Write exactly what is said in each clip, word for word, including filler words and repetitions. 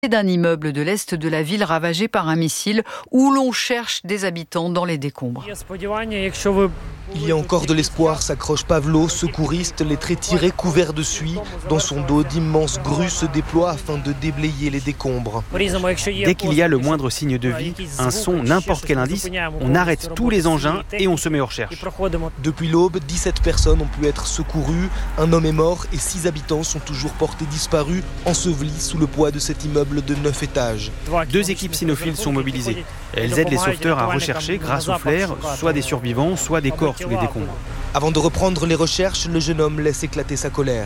d'un immeuble de l'est de la ville ravagé par un missile où l'on cherche des habitants dans les décombres. Il y a encore de l'espoir, s'accroche Pavlo, secouriste, les traits tirés, couverts de suie. Dans son dos, d'immenses grues se déploient afin de déblayer les décombres. Dès qu'il y a le moindre signe de vie, un son, n'importe quel indice, on arrête tous les engins et on se met aux recherches. Depuis l'aube, dix-sept personnes ont pu être secourues. Un homme est mort et six habitants sont toujours portés disparus, ensevelis sous le poids de cet immeuble de neuf étages. Deux équipes cynophiles sont mobilisées. Elles aident les sauveteurs à rechercher, grâce au flair, soit des survivants, soit des corps sous les décombres. Avant de reprendre les recherches, le jeune homme laisse éclater sa colère.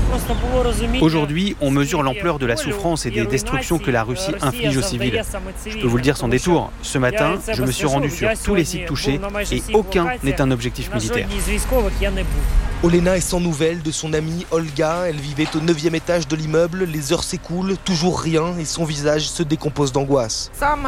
Aujourd'hui, on mesure l'ampleur de la souffrance et des destructions que la Russie inflige aux civils. Je peux vous le dire sans détour, ce matin, je me suis rendu sur tous les sites touchés et aucun n'est un objectif militaire. Olena est sans nouvelles de son amie Olga. Elle vivait au neuvième étage de l'immeuble. Les heures s'écoulent, toujours rien, et son visage se décompose d'angoisse.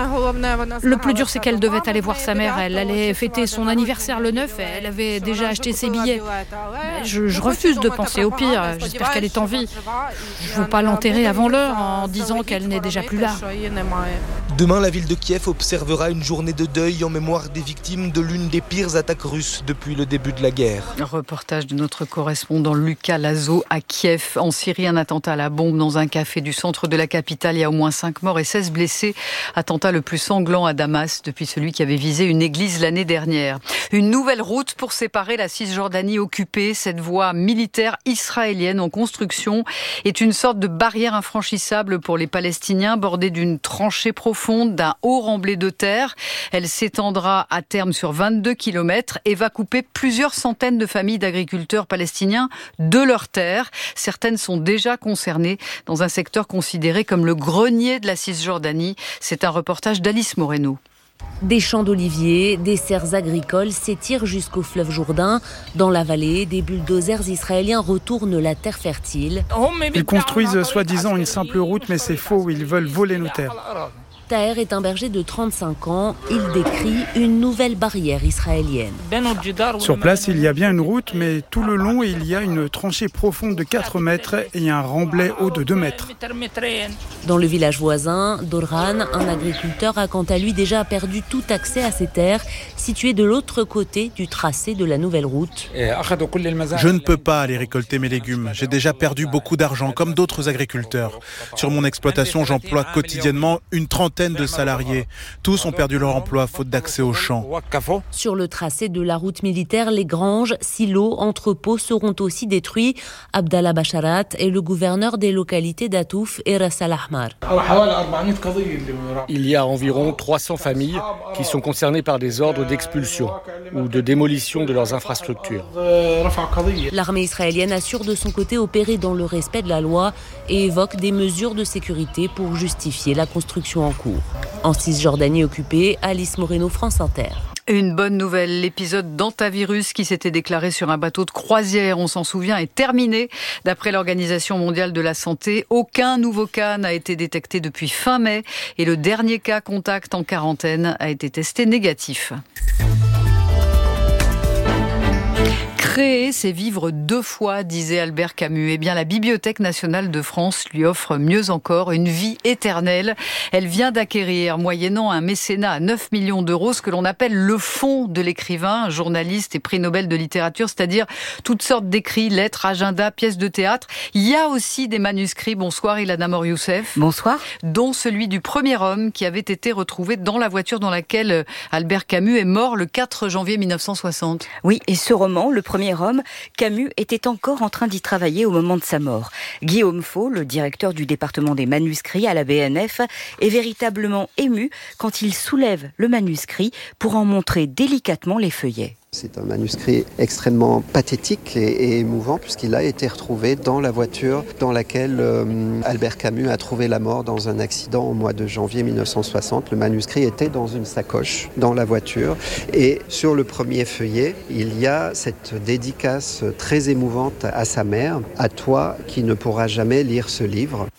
Le plus dur, c'est qu'elle devait aller voir sa mère. Elle allait fêter son anniversaire le neuf. Elle avait déjà acheté ses billets. Je, je refuse de penser au pire. J'espère qu'elle est en vie. Je ne veux pas l'enterrer avant l'heure en disant qu'elle n'est déjà plus là. Demain, la ville de Kiev observera une journée de deuil en mémoire des victimes de l'une des pires attaques russes depuis le début de la guerre. Reportage de notre correspondant Lucas Lazo à Kiev. En Syrie, un attentat à la bombe dans un café du centre de la capitale. Il y a au moins cinq morts et seize blessés. Attentat le plus sanglant à Damas depuis celui qui avait visé une église l'année dernière. Une nouvelle route pour séparer la Cisjordanie occupée. Cette voie militaire israélienne en construction est une sorte de barrière infranchissable pour les Palestiniens, bordée d'une tranchée profonde, d'un haut remblai de terre. Elle s'étendra à terme sur vingt-deux kilomètres et va couper plusieurs centaines de familles d'agriculteurs palestiniens de leurs terres. Certaines sont déjà concernées dans un secteur considéré comme le grenier de la Cisjordanie. C'est un reportage d'Alice Moreno. Des champs d'oliviers, des serres agricoles s'étirent jusqu'au fleuve Jourdain. Dans la vallée, des bulldozers israéliens retournent la terre fertile. Ils construisent soi-disant une simple route, mais c'est faux, ils veulent voler nos terres. Taher est un berger de trente-cinq ans. Il décrit une nouvelle barrière israélienne. Sur place, il y a bien une route, mais tout le long, il y a une tranchée profonde de quatre mètres et un remblai haut de deux mètres. Dans le village voisin, Dorhan, un agriculteur, a quant à lui déjà perdu tout accès à ses terres, situées de l'autre côté du tracé de la nouvelle route. Je ne peux pas aller récolter mes légumes. J'ai déjà perdu beaucoup d'argent, comme d'autres agriculteurs. Sur mon exploitation, j'emploie quotidiennement une trentaine de salariés. Tous ont perdu leur emploi faute d'accès aux champs. Sur le tracé de la route militaire, les granges, silos, entrepôts seront aussi détruits. Abdallah Basharat est le gouverneur des localités d'Atouf et Ras Al-Ahmar. Il y a environ trois cents familles qui sont concernées par des ordres d'expulsion ou de démolition de leurs infrastructures. L'armée israélienne assure de son côté opérer dans le respect de la loi et évoque des mesures de sécurité pour justifier la construction en cours. En Cisjordanie occupée, Alice Moreno, France Inter. Une bonne nouvelle, l'épisode d'hantavirus qui s'était déclaré sur un bateau de croisière, on s'en souvient, est terminé. D'après l'Organisation mondiale de la santé, aucun nouveau cas n'a été détecté depuis fin mai et le dernier cas contact en quarantaine a été testé négatif. Créer, c'est vivre deux fois, disait Albert Camus. Eh bien, la Bibliothèque nationale de France lui offre mieux encore une vie éternelle. Elle vient d'acquérir, moyennant un mécénat à neuf millions d'euros, ce que l'on appelle le fonds de l'écrivain, journaliste et prix Nobel de littérature, c'est-à-dire toutes sortes d'écrits, lettres, agendas, pièces de théâtre. Il y a aussi des manuscrits. Bonsoir Ilana Mor-Youssef. Bonsoir. Dont celui du premier homme qui avait été retrouvé dans la voiture dans laquelle Albert Camus est mort le quatre janvier mille neuf cent soixante. Oui, et ce roman, le premier homme, Camus était encore en train d'y travailler au moment de sa mort. Guillaume Faux, le directeur du département des manuscrits à la B N F, est véritablement ému quand il soulève le manuscrit pour en montrer délicatement les feuillets. C'est un manuscrit extrêmement pathétique et, et émouvant puisqu'il a été retrouvé dans la voiture dans laquelle euh, Albert Camus a trouvé la mort dans un accident au mois de janvier mille neuf cent soixante. Le manuscrit était dans une sacoche dans la voiture et sur le premier feuillet, il y a cette dédicace très émouvante à sa mère, à toi qui ne pourras jamais lire ce livre.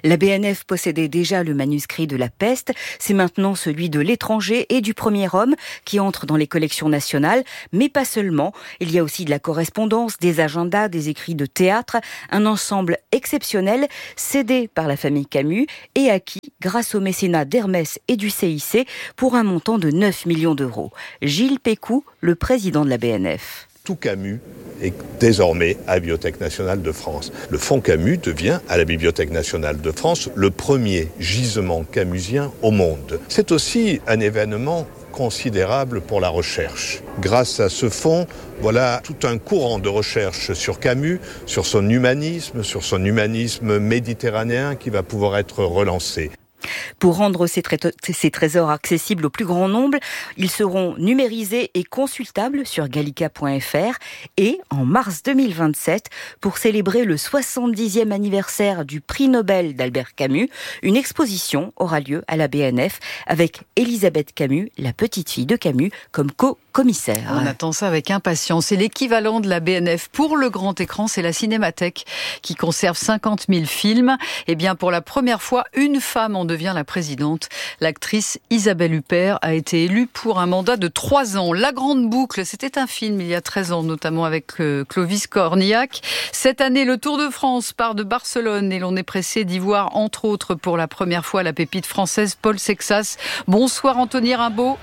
La B N F possédait déjà le manuscrit de La Peste. C'est maintenant celui de L'étranger et du Premier homme qui entre dans les collections nationales. Mais pas seulement. Il y a aussi de la correspondance, des agendas, des écrits de théâtre. Un ensemble exceptionnel cédé par la famille Camus et acquis grâce au mécénat d'Hermès et du C I C pour un montant de neuf millions d'euros. Gilles Pécou, le président de la B N F. Tout Camus est désormais à la Bibliothèque nationale de France. Le fonds Camus devient, à la Bibliothèque nationale de France, le premier gisement camusien au monde. C'est aussi un événement considérable pour la recherche. Grâce à ce fonds, voilà tout un courant de recherche sur Camus, sur son humanisme, sur son humanisme méditerranéen qui va pouvoir être relancé. Pour rendre ces, tré- ces trésors accessibles au plus grand nombre, ils seront numérisés et consultables sur gallica point f r. Et en mars deux mille vingt-sept, pour célébrer le soixante-dixième anniversaire du prix Nobel d'Albert Camus, une exposition aura lieu à la B N F avec Elisabeth Camus, la petite fille de Camus, comme co-commissaire. On attend ça avec impatience. Et l'équivalent de la B N F pour le grand écran, c'est la Cinémathèque qui conserve cinquante mille films. Et bien pour la première fois, une femme en devient la présidente. L'actrice Isabelle Huppert a été élue pour un mandat de trois ans. La Grande Boucle, c'était un film il y a treize ans, notamment avec euh, Clovis Cornillac. Cette année, le Tour de France part de Barcelone et l'on est pressé d'y voir, entre autres, pour la première fois, la pépite française Paul Sexas. Bonsoir Anthony Rimbaud.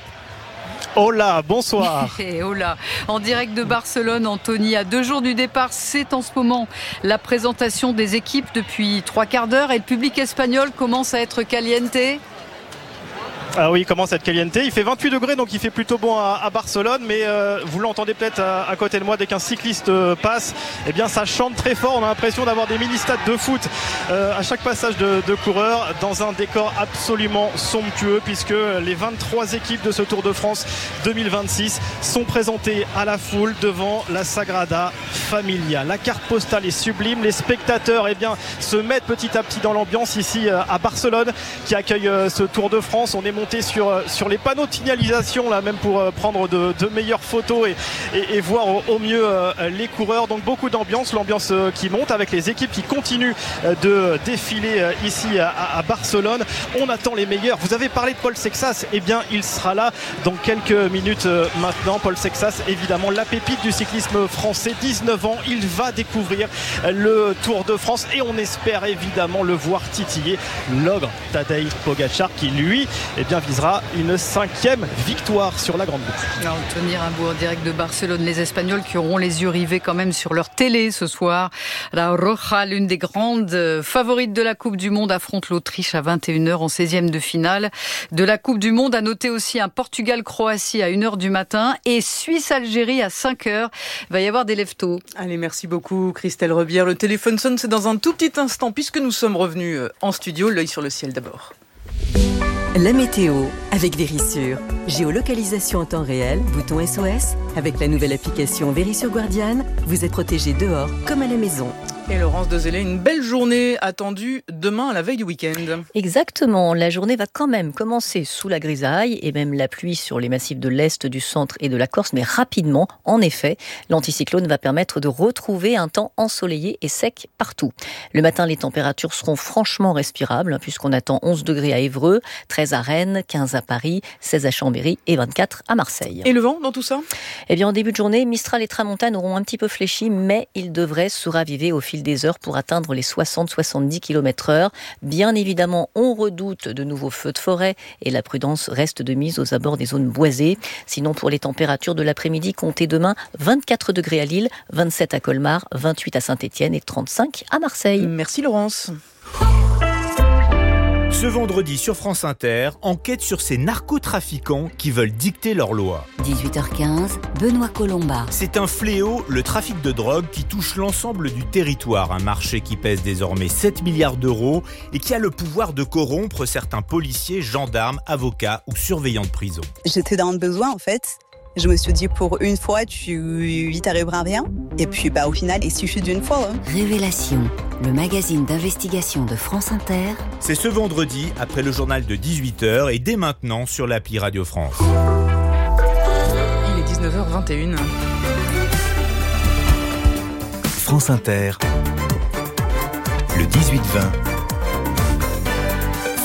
Hola, bonsoir. Hola. En direct de Barcelone, Anthony, à deux jours du départ, c'est en ce moment la présentation des équipes depuis trois quarts d'heure et le public espagnol commence à être caliente. Ah oui, il commence à être caliente. Il fait vingt-huit degrés, donc il fait plutôt bon à, à Barcelone. Mais euh, vous l'entendez peut-être à, à côté de moi, dès qu'un cycliste euh, passe, eh bien ça chante très fort. On a l'impression d'avoir des mini-stades de foot euh, à chaque passage de, de coureurs, dans un décor absolument somptueux, puisque les vingt-trois équipes de ce Tour de France deux mille vingt-six sont présentées à la foule devant la Sagrada Familia. La carte postale est sublime. Les spectateurs eh bien, se mettent petit à petit dans l'ambiance ici euh, à Barcelone, qui accueille euh, ce Tour de France. On est monté sur, sur les panneaux de signalisation là même pour euh, prendre de, de meilleures photos et, et, et voir au, au mieux euh, les coureurs. Donc beaucoup d'ambiance, l'ambiance euh, qui monte avec les équipes qui continuent euh, de défiler euh, ici à, à Barcelone. On attend les meilleurs. Vous avez parlé de Paul Sexas, eh bien il sera là dans quelques minutes euh, maintenant. Paul Sexas, évidemment la pépite du cyclisme français, dix-neuf ans, il va découvrir euh, le Tour de France et on espère évidemment le voir titiller l'ogre Tadej Pogačar qui lui eh bien, visera une cinquième victoire sur la Grande Boucle. Anthony Rimbaud en direct de Barcelone. Les Espagnols qui auront les yeux rivés quand même sur leur télé ce soir. La Roja, l'une des grandes favorites de la Coupe du Monde, affronte l'Autriche à vingt et une heures en seizième de finale de la Coupe du Monde. À noter aussi un Portugal-Croatie à une heure du matin et Suisse-Algérie à cinq heures. Il va y avoir des lève-tôt. Allez, merci beaucoup Christelle Rebière. Le téléphone sonne, c'est dans un tout petit instant puisque nous sommes revenus en studio. L'œil sur le ciel d'abord. La météo avec Vérissure. Géolocalisation en temps réel, bouton S O S. Avec la nouvelle application Vérissure Guardian, vous êtes protégé dehors comme à la maison. Et Laurence Dezellé, une belle journée attendue demain à la veille du week-end. Exactement, la journée va quand même commencer sous la grisaille et même la pluie sur les massifs de l'Est, du centre et de la Corse, mais rapidement, en effet, l'anticyclone va permettre de retrouver un temps ensoleillé et sec partout. Le matin, les températures seront franchement respirables, puisqu'on attend onze degrés à Évreux, treize à Rennes, quinze à Paris, seize à Chambéry et vingt-quatre à Marseille. Et le vent dans tout ça ? Eh bien, en début de journée, Mistral et Tramontane auront un petit peu fléchi, mais ils devraient se raviver au fil des heures pour atteindre les soixante à soixante-dix kilomètres heure. Bien évidemment, on redoute de nouveaux feux de forêt et la prudence reste de mise aux abords des zones boisées. Sinon, pour les températures de l'après-midi, comptez demain vingt-quatre degrés à Lille, vingt-sept à Colmar, vingt-huit à Saint-Étienne et trente-cinq à Marseille. Merci Laurence. Ce vendredi sur France Inter, enquête sur ces narcotrafiquants qui veulent dicter leurs lois. dix-huit heures quinze, Benoît Colomba. C'est un fléau, le trafic de drogue, qui touche l'ensemble du territoire. Un marché qui pèse désormais sept milliards d'euros et qui a le pouvoir de corrompre certains policiers, gendarmes, avocats ou surveillants de prison. J'étais dans le besoin en fait. Je me suis dit, pour une fois, tu il t'arrivera rien. Et puis, bah, au final, il suffit d'une fois. Hein. Révélation, le magazine d'investigation de France Inter. C'est ce vendredi, après le journal de dix-huit heures et dès maintenant sur l'appli Radio France. Il est dix-neuf heures vingt et une. France Inter, le dix-huit vingt,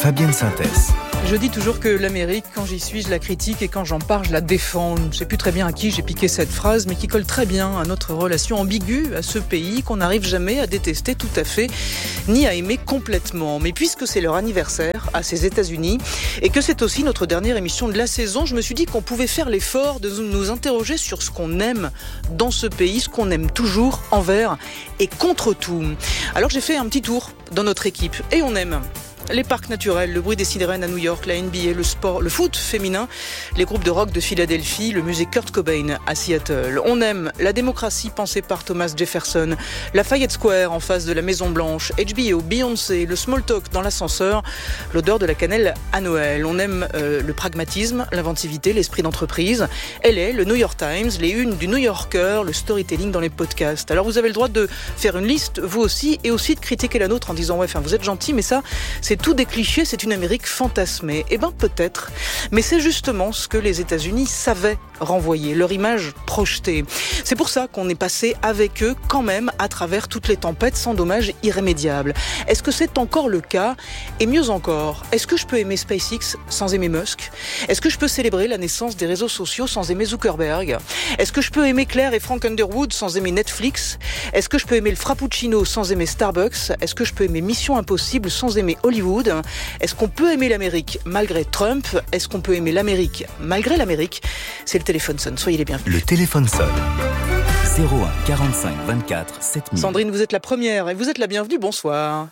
Fabienne Synthèse. Je dis toujours que l'Amérique, quand j'y suis, je la critique et quand j'en parle, je la défends. Je ne sais plus très bien à qui j'ai piqué cette phrase, mais qui colle très bien à notre relation ambiguë à ce pays qu'on n'arrive jamais à détester tout à fait, ni à aimer complètement. Mais puisque c'est leur anniversaire à ces États-Unis et que c'est aussi notre dernière émission de la saison, je me suis dit qu'on pouvait faire l'effort de nous interroger sur ce qu'on aime dans ce pays, ce qu'on aime toujours envers et contre tout. Alors j'ai fait un petit tour dans notre équipe et on aime les parcs naturels, le bruit des sirènes à New York, la N B A, le sport, le foot féminin, les groupes de rock de Philadelphie, le musée Kurt Cobain à Seattle. On aime la démocratie pensée par Thomas Jefferson, la Lafayette Square en face de la Maison Blanche, H B O, Beyoncé, le small talk dans l'ascenseur, l'odeur de la cannelle à Noël. On aime euh, le pragmatisme, l'inventivité, l'esprit d'entreprise. L A, le New York Times, les unes du New Yorker, le storytelling dans les podcasts. Alors vous avez le droit de faire une liste, vous aussi, et aussi de critiquer la nôtre en disant ouais, enfin vous êtes gentil, mais ça, c'est tout des clichés, c'est une Amérique fantasmée. Eh ben peut-être, mais c'est justement ce que les États-Unis savaient renvoyer, leur image projetée. C'est pour ça qu'on est passé avec eux quand même à travers toutes les tempêtes sans dommages irrémédiables. Est-ce que c'est encore le cas? Et mieux encore, est-ce que je peux aimer SpaceX sans aimer Musk? Est-ce que je peux célébrer la naissance des réseaux sociaux sans aimer Zuckerberg? Est-ce que je peux aimer Claire et Frank Underwood sans aimer Netflix? Est-ce que je peux aimer le Frappuccino sans aimer Starbucks? Est-ce que je peux aimer Mission Impossible sans aimer Hollywood? Est-ce qu'on peut aimer l'Amérique malgré Trump? Est-ce qu'on peut aimer l'Amérique malgré l'Amérique? C'est le téléphone sonne, soyez les bienvenus. Le téléphone sonne. zéro un quarante-cinq vingt-quatre sept mille. Sandrine, vous êtes la première et vous êtes la bienvenue, bonsoir.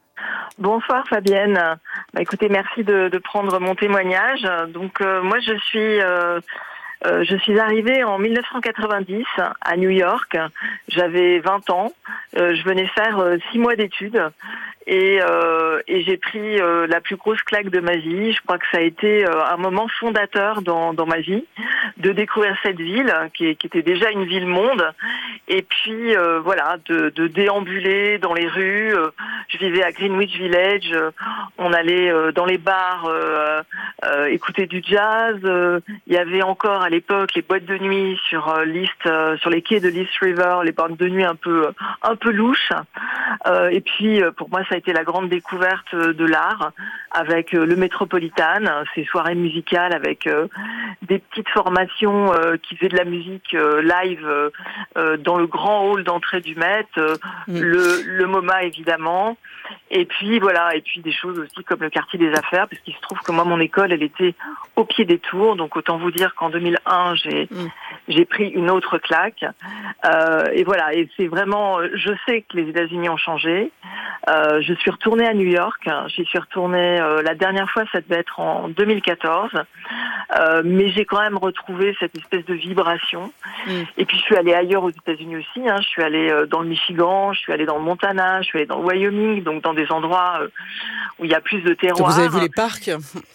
Bonsoir Fabienne. Bah, écoutez, merci de, de prendre mon témoignage. Donc euh, moi je suis... Euh Euh, je suis arrivée en dix-neuf cent quatre-vingt-dix à New York. J'avais vingt ans. Euh, je venais faire euh, six mois d'études et, euh, et j'ai pris euh, la plus grosse claque de ma vie. Je crois que ça a été euh, un moment fondateur dans, dans ma vie de découvrir cette ville qui, qui était déjà une ville-monde. Et puis euh, voilà, de, de déambuler dans les rues. Euh, je vivais à Greenwich Village. Euh, on allait euh, dans les bars euh, euh, écouter du jazz. Euh, il y avait encore à l'époque les boîtes de nuit sur euh, l'East, euh, sur les quais de l'East River, les boîtes de nuit un peu un peu louches. Euh, et puis euh, pour moi ça a été la grande découverte de l'art avec euh, le Metropolitan, ces soirées musicales avec euh, des petites formations euh, qui faisaient de la musique euh, live euh, euh, dans le grand hall d'entrée du Met, euh, mmh. le, le MoMA évidemment. Et puis voilà, et puis des choses aussi comme le quartier des affaires, parce qu'il se trouve que moi mon école elle était au pied des tours, donc autant vous dire qu'en deux mille un j'ai mmh. j'ai pris une autre claque. Euh, et voilà, et c'est vraiment, je sais que les États-Unis ont changé. Euh, je suis retournée à New York. J'y suis retournée euh, la dernière fois, ça devait être en deux mille quatorze. Euh, mais j'ai quand même retrouvé cette espèce de vibration. Mmh. Et puis je suis allée ailleurs aux États-Unis aussi. Hein. Je suis allée euh, dans le Michigan, je suis allée dans le Montana, je suis allée dans le Wyoming, donc dans des endroits euh, où il y a plus de terroir. Vous avez vu les parcs ?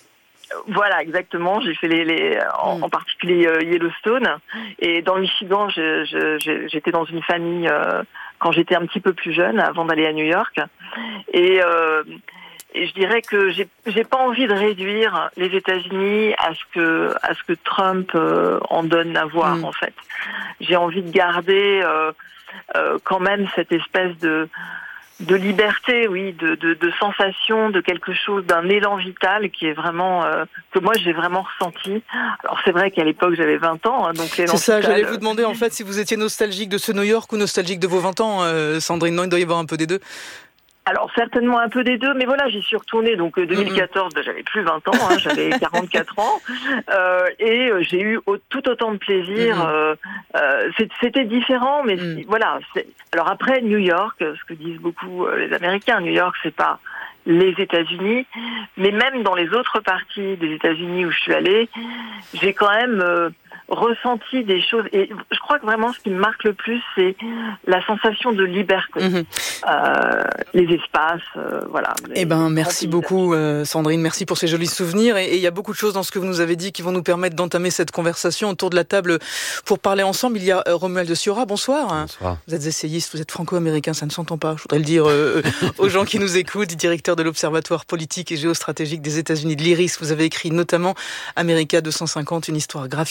Voilà, exactement. J'ai fait les, les en, mmh. en particulier euh, Yellowstone. Et dans le Michigan, je, je, je, j'étais dans une famille euh, quand j'étais un petit peu plus jeune, avant d'aller à New York. Et euh, Et je dirais que j'ai j'ai pas envie de réduire les États-Unis à ce que à ce que Trump euh, en donne à voir mmh. en fait. J'ai envie de garder euh, euh, quand même cette espèce de de liberté, oui, de, de, de sensation, de quelque chose, d'un élan vital qui est vraiment euh, que moi j'ai vraiment ressenti. Alors c'est vrai qu'à l'époque j'avais vingt ans, hein, donc l'élan c'est ça. vital, J'allais vous demander en fait si vous étiez nostalgique de ce New York ou nostalgique de vos vingt ans, euh, Sandrine. Non, il doit y avoir un peu des deux. Alors certainement un peu des deux, mais voilà, j'y suis retournée. Donc deux mille quatorze, ben, j'avais plus vingt ans, hein, j'avais quarante-quatre ans, euh, et euh, j'ai eu au, tout autant de plaisir. Mm-hmm. euh, euh, c'était différent, mais mm. voilà. C'est... Alors après New York, ce que disent beaucoup euh, les Américains, New York, c'est pas les États-Unis, mais même dans les autres parties des États-Unis où je suis allée, j'ai quand même euh, ressenti des choses. Et je crois que vraiment ce qui me marque le plus, c'est la sensation de liberté. Mmh. Euh, les espaces, euh, voilà. Eh ben, merci beaucoup, euh, Sandrine. Merci pour ces jolis souvenirs. Et il y a beaucoup de choses dans ce que vous nous avez dit qui vont nous permettre d'entamer cette conversation autour de la table pour parler ensemble. Il y a euh, Romuald Siora. Bonsoir. Bonsoir. Vous êtes essayiste, vous êtes franco-américain, ça ne s'entend pas. Je voudrais le dire euh, aux gens qui nous écoutent. Directeur de l'Observatoire politique et géostratégique des États-Unis de l'I R I S. Vous avez écrit notamment America deux cent cinquante, une histoire graphique des États-Unis.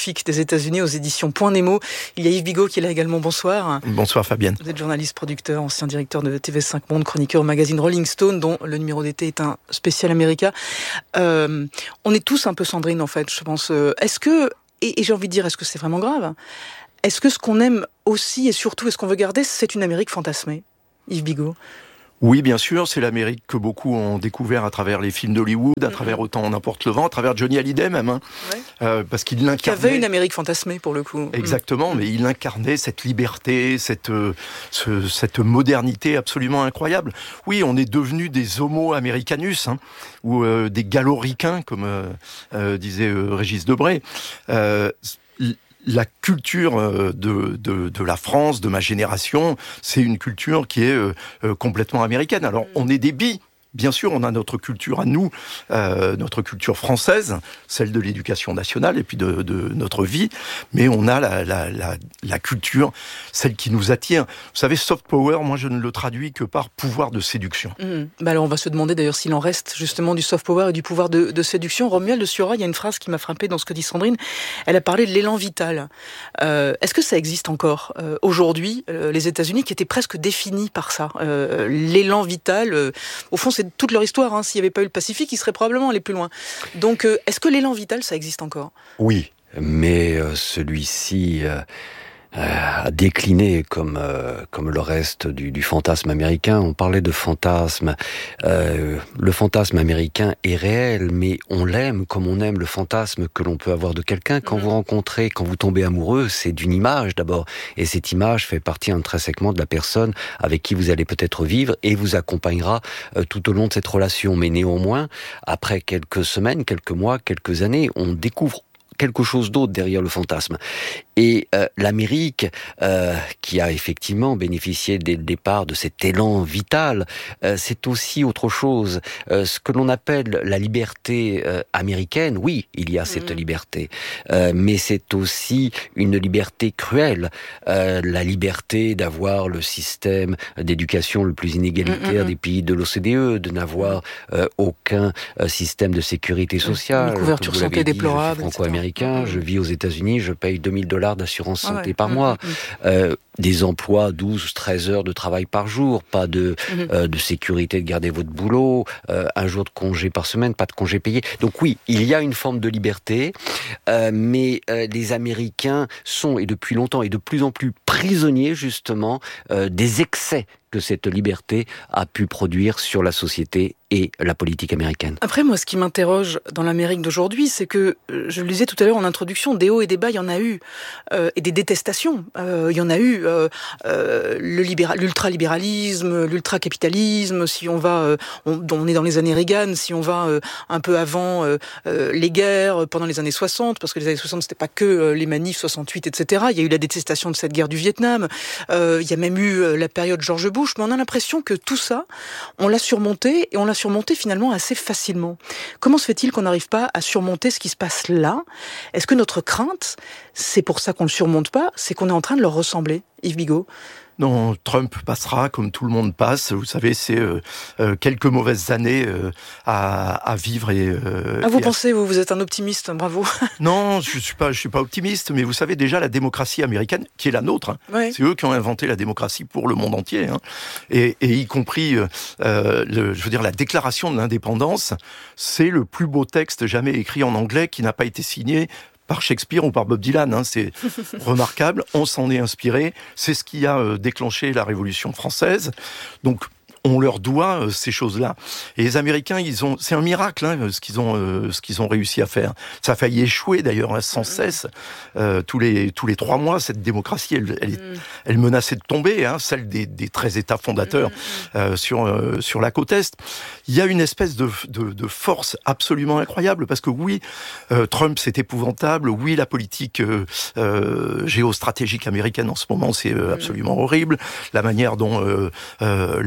États-Unis aux éditions Point Nemo. Il y a Yves Bigot qui est là également. Bonsoir. Bonsoir Fabienne. Vous êtes journaliste, producteur, ancien directeur de T V cinq Monde, chroniqueur au magazine Rolling Stone, dont le numéro d'été est un spécial America. Euh, on est tous un peu Sandrine en fait, je pense. Est-ce que, et, et j'ai envie de dire, est-ce que c'est vraiment grave ? Est-ce que ce qu'on aime aussi et surtout, est-ce qu'on veut garder, c'est une Amérique fantasmée, Yves Bigot ? Oui, bien sûr, c'est l'Amérique que beaucoup ont découvert à travers les films d'Hollywood, à travers Autant n'importe le vent, à travers Johnny Hallyday même, hein, ouais. euh, parce qu'il l'incarnait. Qui avait une Amérique fantasmée pour le coup. Exactement, mmh. mais il incarnait cette liberté, cette euh, ce, cette modernité absolument incroyable. Oui, on est devenus des Homo Americanus, hein, ou euh, des Gallo-Ricains, comme euh, euh, disait euh, Régis Debray. Euh, La culture de, de, de la France, de ma génération, c'est une culture qui est euh, complètement américaine. Alors, on est des bi. Bien sûr, on a notre culture à nous, euh, notre culture française, celle de l'éducation nationale et puis de, de notre vie, mais on a la, la, la, la culture, celle qui nous attire. Vous savez, soft power, moi je ne le traduis que par pouvoir de séduction. Mmh. Bah alors on va se demander d'ailleurs s'il en reste justement du soft power et du pouvoir de, de séduction. Romuald de Surat, il y a une phrase qui m'a frappée dans ce que dit Sandrine. Elle a parlé de l'élan vital. Euh, est-ce que ça existe encore euh, aujourd'hui, euh, les États-Unis, qui étaient presque définis par ça, euh, l'élan vital. Euh, au fond, c'est toute leur histoire. Hein. S'il n'y avait pas eu le Pacifique, ils seraient probablement allés plus loin. Donc, euh, est-ce que l'élan vital, ça existe encore ? Oui, mais euh, celui-ci euh, euh, a décliné comme euh, comme le reste du, du fantasme américain. On parlait de fantasme. Euh, le fantasme américain est réel, mais on l'aime comme on aime le fantasme que l'on peut avoir de quelqu'un. Quand mmh. vous rencontrez, quand vous tombez amoureux, c'est d'une image d'abord. Et cette image fait partie intrinsèquement de la personne avec qui vous allez peut-être vivre et vous accompagnera euh, tout au long de cette relation. Mais néanmoins, après quelques semaines, quelques mois, quelques années, on découvre quelque chose d'autre derrière le fantasme. Et euh, l'Amérique, euh, qui a effectivement bénéficié dès le départ de cet élan vital, euh, c'est aussi autre chose. Euh, ce que l'on appelle la liberté euh, américaine, oui, il y a cette mmh. liberté, euh, mais c'est aussi une liberté cruelle. Euh, la liberté d'avoir le système d'éducation le plus inégalitaire mmh. des pays de l'O C D E, de n'avoir euh, aucun euh, système de sécurité sociale. Une couverture santé déplorable, franco-américain. Je vis aux États-Unis, je paye deux mille dollars d'assurance santé ah ouais. par mois. Mmh, mmh. Euh, des emplois douze treize heures de travail par jour, pas de, mmh. euh, de sécurité de garder votre boulot, euh, un jour de congé par semaine, pas de congé payé. Donc oui, il y a une forme de liberté, euh, mais euh, les Américains sont, et depuis longtemps, et de plus en plus prisonniers justement, euh, des excès que cette liberté a pu produire sur la société et la politique américaine. Après, moi, ce qui m'interroge dans l'Amérique d'aujourd'hui, c'est que, je le disais tout à l'heure en introduction, des hauts et des bas, il y en a eu, euh, et des détestations. Euh, il y en a eu euh, euh, le libéral, l'ultralibéralisme, l'ultracapitalisme, si on va, euh, on, on est dans les années Reagan, si on va euh, un peu avant euh, euh, les guerres, pendant les années soixante, parce que les années soixante, c'était pas que euh, les manifs, soixante-huit, et cetera. Il y a eu la détestation de cette guerre du Vietnam. Euh, il y a même eu euh, la période George Bush, mais on a l'impression que tout ça, on l'a surmonté, et on l'a surmonté finalement assez facilement. Comment se fait-il qu'on n'arrive pas à surmonter ce qui se passe là ? Est-ce que notre crainte, c'est pour ça qu'on ne le surmonte pas, c'est qu'on est en train de leur ressembler, Yves Bigot ? Non, Trump passera comme tout le monde passe. Vous savez, c'est euh, euh, quelques mauvaises années euh, à, à vivre. Et, euh, ah, vous et pensez, à... vous, vous êtes un optimiste, bravo. Non, je suis pas, je suis pas optimiste, mais vous savez déjà la démocratie américaine, qui est la nôtre. Hein, ouais. C'est eux qui ont inventé la démocratie pour le monde entier, hein, et, et y compris, euh, le, je veux dire, la Déclaration de l'indépendance. C'est le plus beau texte jamais écrit en anglais qui n'a pas été signé par Shakespeare ou par Bob Dylan, hein, c'est remarquable, on s'en est inspiré, c'est ce qui a euh, déclenché la Révolution française, donc on leur doit euh, ces choses-là. Et les Américains, ils ont, c'est un miracle hein, ce qu'ils ont, euh, ce qu'ils ont réussi à faire. Ça a failli échouer d'ailleurs hein, sans cesse. Euh, tous les tous les trois mois, cette démocratie, elle, elle, mm. elle menaçait de tomber, hein, celle des, des treize États fondateurs euh, sur euh, sur la côte est. Il y a une espèce de de, de force absolument incroyable parce que oui, euh, Trump c'est épouvantable. Oui, la politique euh, euh, géostratégique américaine en ce moment c'est euh, absolument mm. horrible. La manière dont euh, euh, l'I C E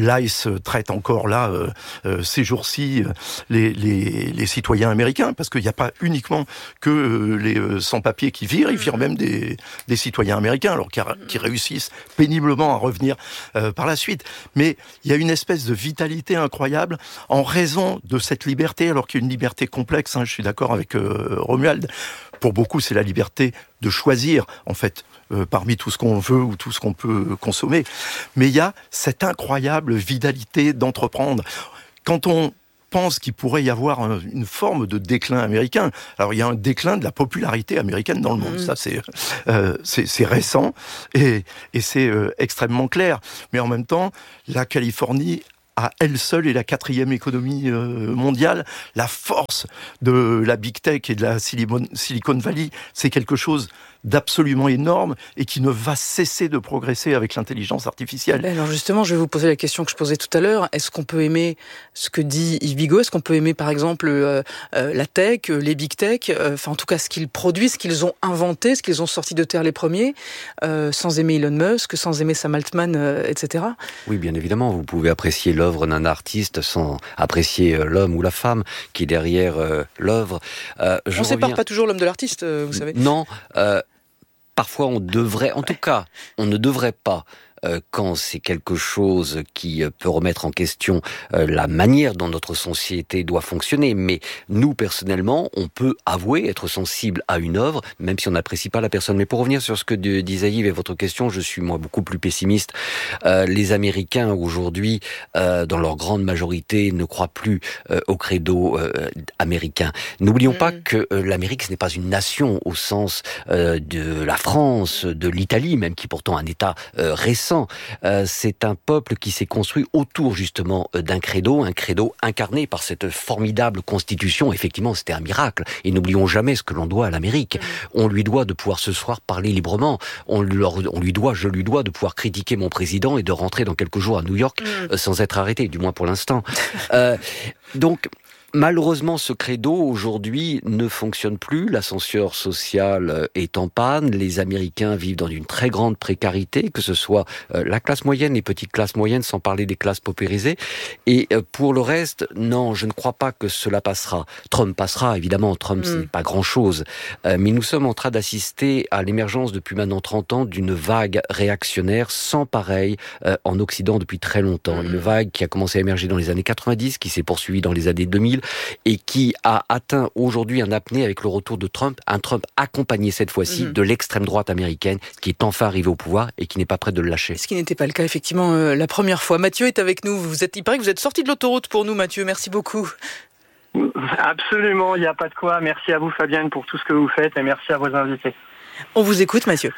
traite encore là, euh, euh, ces jours-ci, les, les, les citoyens américains, parce qu'il n'y a pas uniquement que euh, les euh, sans-papiers qui virent, ils virent même des, des citoyens américains, alors qui, qui réussissent péniblement à revenir euh, par la suite. Mais il y a une espèce de vitalité incroyable en raison de cette liberté, alors qu'il y a une liberté complexe, hein, je suis d'accord avec euh, Romuald. Pour beaucoup, c'est la liberté de choisir, en fait, euh, parmi tout ce qu'on veut ou tout ce qu'on peut consommer. Mais il y a cette incroyable vitalité d'entreprendre. Quand on pense qu'il pourrait y avoir un, une forme de déclin américain, alors il y a un déclin de la popularité américaine dans le monde. Mmh. Ça, c'est, euh, c'est, c'est récent et, et c'est euh, extrêmement clair. Mais en même temps, la Californie à elle seule est la quatrième économie euh, mondiale. La force de la Big Tech et de la Silicon, Silicon Valley, c'est quelque chose d'absolument énorme et qui ne va cesser de progresser avec l'intelligence artificielle. Alors justement, je vais vous poser la question que je posais tout à l'heure. Est-ce qu'on peut aimer ce que dit Yves Bigot ? Est-ce qu'on peut aimer par exemple euh, euh, la tech, les big tech, euh, enfin en tout cas ce qu'ils produisent, ce qu'ils ont inventé, ce qu'ils ont sorti de terre les premiers, euh, sans aimer Elon Musk, sans aimer Sam Altman, euh, et cetera. Oui, bien évidemment, vous pouvez apprécier l'œuvre d'un artiste sans apprécier l'homme ou la femme qui est derrière euh, l'œuvre. Euh, on ne sépare pas toujours l'homme de l'artiste, euh, vous savez. Non. Euh, Parfois, on devrait, en tout cas, on ne devrait pas, euh, quand c'est quelque chose qui peut remettre en question euh, la manière dont notre société doit fonctionner. Mais nous, personnellement, on peut avouer être sensible à une œuvre, même si on n'apprécie pas la personne. Mais pour revenir sur ce que disait Yves et votre question, je suis moi beaucoup plus pessimiste. Euh, les Américains, aujourd'hui, euh, dans leur grande majorité, ne croient plus euh, au credo euh, américain. N'oublions mmh. pas que euh, l'Amérique, ce n'est pas une nation au sens euh, de la France, de l'Italie, même qui est pourtant un État euh, récent. Euh, c'est un peuple qui s'est construit autour justement d'un credo, un credo incarné par cette formidable constitution. Effectivement, c'était un miracle. Et n'oublions jamais ce que l'on doit à l'Amérique. On lui doit de pouvoir ce soir parler librement. On, leur, on lui doit, je lui dois de pouvoir critiquer mon président et de rentrer dans quelques jours à New York mmh. euh, sans être arrêté, du moins pour l'instant. euh, donc, malheureusement, ce credo, aujourd'hui, ne fonctionne plus. L'ascenseur social est en panne. Les Américains vivent dans une très grande précarité, que ce soit la classe moyenne, les petites classes moyennes, sans parler des classes paupérisées. Et pour le reste, non, je ne crois pas que cela passera. Trump passera, évidemment. Trump, mmh. ce n'est pas grand-chose. Mais nous sommes en train d'assister à l'émergence, depuis maintenant trente ans, d'une vague réactionnaire sans pareil en Occident depuis très longtemps. Mmh. Une vague qui a commencé à émerger dans les années quatre-vingt-dix, qui s'est poursuivie dans les années deux mille, et qui a atteint aujourd'hui un apnée avec le retour de Trump, un Trump accompagné cette fois-ci mmh. de l'extrême droite américaine, qui est enfin arrivé au pouvoir et qui n'est pas prêt de le lâcher. Ce qui n'était pas le cas, effectivement, euh, la première fois. Mathieu est avec nous. Vous êtes, il paraît que vous êtes sorti de l'autoroute pour nous, Mathieu. Merci beaucoup. Absolument, il n'y a pas de quoi. Merci à vous, Fabienne, pour tout ce que vous faites et merci à vos invités. On vous écoute, Mathieu.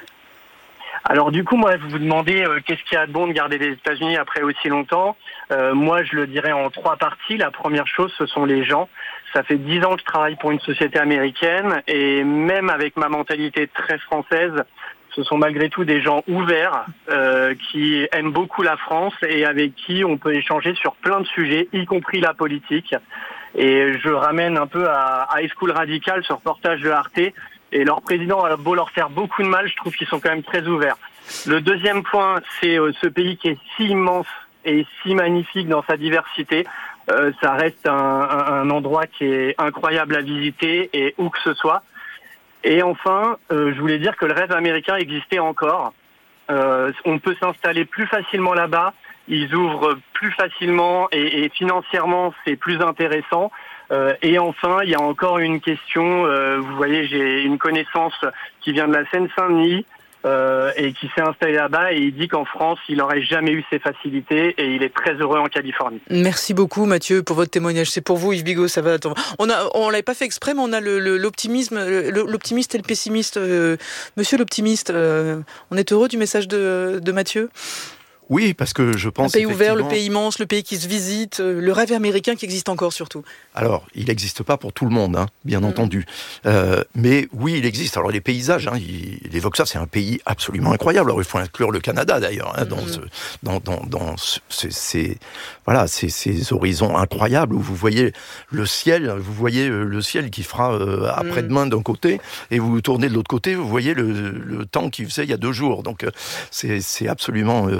Alors du coup, moi, vous vous demandez euh, qu'est-ce qu'il y a de bon de garder les États-Unis après aussi longtemps. Euh, moi, je le dirais en trois parties. La première chose, ce sont les gens. Ça fait dix ans que je travaille pour une société américaine et même avec ma mentalité très française, ce sont malgré tout des gens ouverts euh, qui aiment beaucoup la France et avec qui on peut échanger sur plein de sujets, y compris la politique. Et je ramène un peu à High School Radical, ce reportage de Arte. Et leur président a beau leur faire beaucoup de mal, je trouve qu'ils sont quand même très ouverts. Le deuxième point, c'est euh, ce pays qui est si immense et si magnifique dans sa diversité. Euh, ça reste un, un, un endroit qui est incroyable à visiter et où que ce soit. Et enfin, euh, je voulais dire que le rêve américain existait encore. Euh, on peut s'installer plus facilement là-bas. Ils ouvrent plus facilement et, et financièrement, c'est plus intéressant. Euh, et enfin, il y a encore une question. Euh, vous voyez, j'ai une connaissance qui vient de la Seine-Saint-Denis euh, et qui s'est installé là-bas et il dit qu'en France, il n'aurait jamais eu ces facilités et il est très heureux en Californie. Merci beaucoup, Mathieu, pour votre témoignage. C'est pour vous, Yves Bigot. Ça va. On a, on l'avait pas fait exprès, mais on a le, le, l'optimisme, le, l'optimiste et le pessimiste. Euh, monsieur l'optimiste, euh, on est heureux du message de, de Mathieu. Oui, parce que je pense... Le pays ouvert, le pays immense, le pays qui se visite, le rêve américain qui existe encore surtout. Alors, il n'existe pas pour tout le monde, hein, bien mmh. entendu. Euh, mais oui, il existe. Alors, les paysages, hein, il, il évoque ça, c'est un pays absolument incroyable. Alors, il faut inclure le Canada, d'ailleurs, hein, mmh. dans, ce, dans, dans, dans ce, ces, voilà, ces, ces horizons incroyables où vous voyez le ciel, vous voyez le ciel qui fera euh, après-demain mmh. d'un côté, et vous tournez de l'autre côté, vous voyez le, le temps qu'il faisait il y a deux jours. Donc, euh, c'est, c'est absolument euh, fantastique.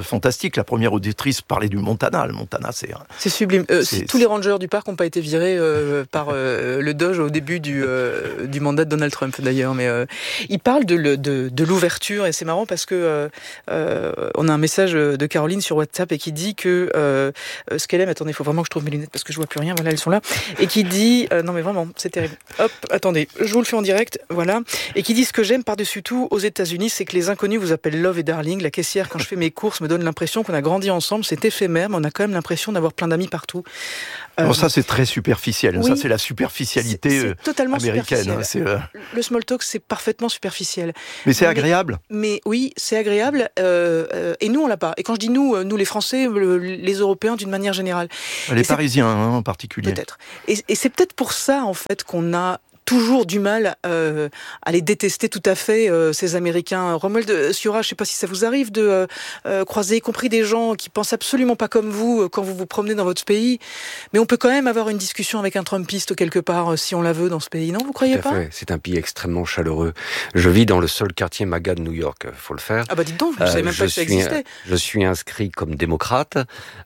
fantastique. La première auditrice parlait du Montana. Le Montana, c'est... C'est sublime. Euh, c'est, si tous les rangers du parc n'ont pas été virés euh, par euh, le Doge au début du, euh, du mandat de Donald Trump, d'ailleurs. Mais euh, il parle de, le, de, de l'ouverture, et c'est marrant parce que euh, euh, on a un message de Caroline sur WhatsApp et qui dit que euh, ce qu'elle aime... Attendez, il faut vraiment que je trouve mes lunettes parce que je vois plus rien. Voilà, elles sont là. Et qui dit... Euh, non mais vraiment, c'est terrible. Hop, attendez, je vous le fais en direct. Voilà. Et qui dit: ce que j'aime par-dessus tout aux États-Unis, c'est que les inconnus vous appellent Love et Darling. La caissière, quand je fais mes courses, me donne l'impression qu'on a grandi ensemble. C'est éphémère, mais on a quand même l'impression d'avoir plein d'amis partout. Euh, bon, ça, c'est très superficiel. Oui, ça, c'est la superficialité c'est, c'est totalement américaine. Hein, c'est, euh... Le small talk, c'est parfaitement superficiel. Mais c'est mais, agréable. Mais oui, c'est agréable. Euh, euh, et nous, on l'a pas. Et quand je dis nous, nous les Français, le, les Européens d'une manière générale. Les et Parisiens hein, en particulier. Peut-être. Et, et c'est peut-être pour ça, en fait, qu'on a toujours du mal euh, à les détester tout à fait, euh, ces Américains. Romuald Siora, je ne sais pas si ça vous arrive de euh, croiser, y compris des gens qui pensent absolument pas comme vous euh, quand vous vous promenez dans votre pays, mais on peut quand même avoir une discussion avec un Trumpiste quelque part, euh, si on la veut, dans ce pays, non? Vous croyez pas? Tout à fait. C'est un pays extrêmement chaleureux. Je vis dans le seul quartier MAGA de New York, faut le faire. Ah bah dites donc, vous ne euh, savez même pas que ça existait. Je suis inscrit comme démocrate,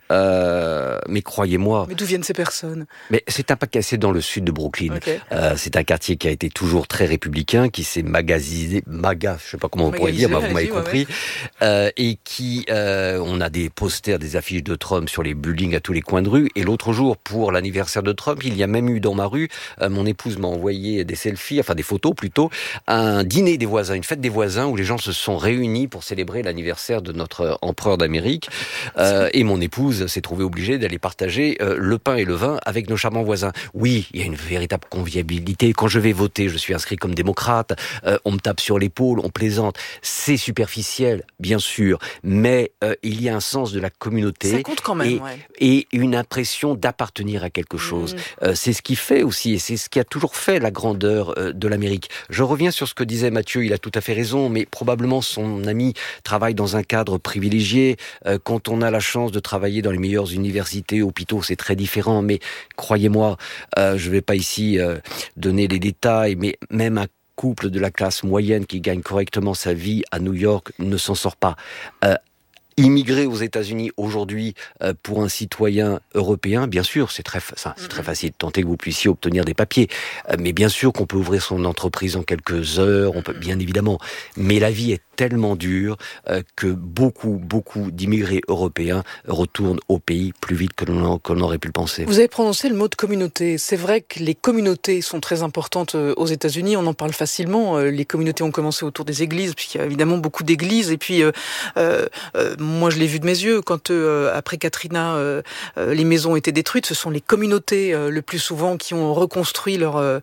euh, mais croyez-moi... Mais d'où viennent ces personnes? Mais c'est un paquet, c'est dans le sud de Brooklyn. Okay. Euh, c'est un quartier qui a été toujours très républicain, qui s'est magasisé, maga, je sais pas comment on pourrait dire, bah, vous m'avez compris, ouais, ouais. Euh, et qui, euh, on a des posters, des affiches de Trump sur les buildings à tous les coins de rue. Et l'autre jour, pour l'anniversaire de Trump, il y a même eu dans ma rue, euh, mon épouse m'a envoyé des selfies, enfin des photos plutôt, un dîner des voisins, une fête des voisins où les gens se sont réunis pour célébrer l'anniversaire de notre empereur d'Amérique. Euh, et mon épouse s'est trouvée obligée d'aller partager euh, le pain et le vin avec nos charmants voisins. Oui, il y a une véritable convivialité. Quand je vais voter, je suis inscrit comme démocrate, euh, on me tape sur l'épaule, on plaisante. C'est superficiel, bien sûr, mais euh, il y a un sens de la communauté. Ça compte quand même, et, ouais. et une impression d'appartenir à quelque chose. Mmh. Euh, c'est ce qui fait aussi, et c'est ce qui a toujours fait la grandeur euh, de l'Amérique. Je reviens sur ce que disait Mathieu, il a tout à fait raison, mais probablement son ami travaille dans un cadre privilégié. Euh, quand on a la chance de travailler dans les meilleures universités, hôpitaux, c'est très différent, mais croyez-moi, euh, je ne vais pas ici euh, donner les détails, mais même un couple de la classe moyenne qui gagne correctement sa vie à New York ne s'en sort pas. Euh, Immigrer aux États-Unis aujourd'hui euh, pour un citoyen européen, bien sûr, c'est très, ça, c'est très facile. Tenter que vous puissiez obtenir des papiers, euh, mais bien sûr qu'on peut ouvrir son entreprise en quelques heures, on peut, bien évidemment. Mais la vie est tellement dure euh, que beaucoup, beaucoup d'immigrés européens retournent au pays plus vite que l'on, que l'on aurait pu le penser. Vous avez prononcé le mot de communauté. C'est vrai que les communautés sont très importantes aux États-Unis. On en parle facilement. Les communautés ont commencé autour des églises, puisqu'il y a évidemment beaucoup d'églises. Et puis, euh, euh, moi, je l'ai vu de mes yeux. Quand, euh, après Katrina, euh, les maisons étaient détruites, ce sont les communautés, euh, le plus souvent, qui ont reconstruit leur, euh,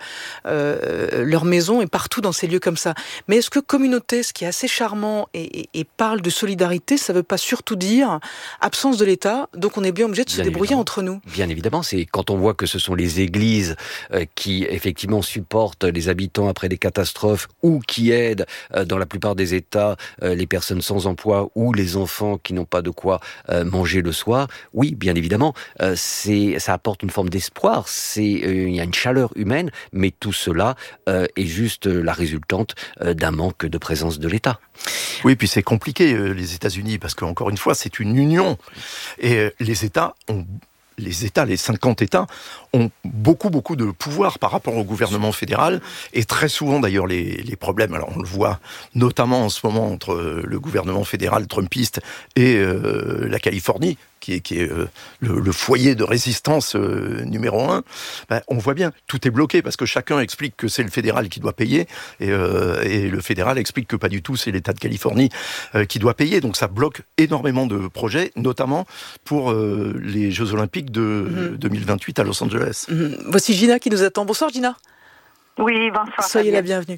leur maison, et partout dans ces lieux comme ça. Mais est-ce que communauté, ce qui est assez charmant et, et, et parle de solidarité, ça ne veut pas surtout dire absence de l'État, donc on est bien obligé de se bien débrouiller évidemment. Entre nous? Bien évidemment, c'est quand on voit que ce sont les églises euh, qui, effectivement, supportent les habitants après des catastrophes, ou qui aident, euh, dans la plupart des États, euh, les personnes sans emploi, ou les enfants qui n'ont pas de quoi euh, manger le soir. Oui, bien évidemment, euh, c'est, ça apporte une forme d'espoir, c'est, euh, il y a une chaleur humaine, mais tout cela euh, est juste la résultante euh, d'un manque de présence de l'État. Oui, puis c'est compliqué, euh, les États-Unis, parce qu'encore une fois, c'est une union. Et euh, les États ont... Les États, les cinquante États, ont beaucoup, beaucoup de pouvoir par rapport au gouvernement fédéral, et très souvent d'ailleurs les, les problèmes, alors on le voit notamment en ce moment entre le gouvernement fédéral trumpiste et euh, la Californie, qui est, qui est euh, le, le foyer de résistance euh, numéro un, ben, on voit bien, tout est bloqué, parce que chacun explique que c'est le fédéral qui doit payer, et, euh, et le fédéral explique que pas du tout, c'est l'État de Californie euh, qui doit payer, donc ça bloque énormément de projets, notamment pour euh, les Jeux Olympiques de mmh. deux mille vingt-huit à Los Angeles. Mmh. Voici Gina qui nous attend. Bonsoir Gina. Oui, bonsoir. Soyez la bienvenue.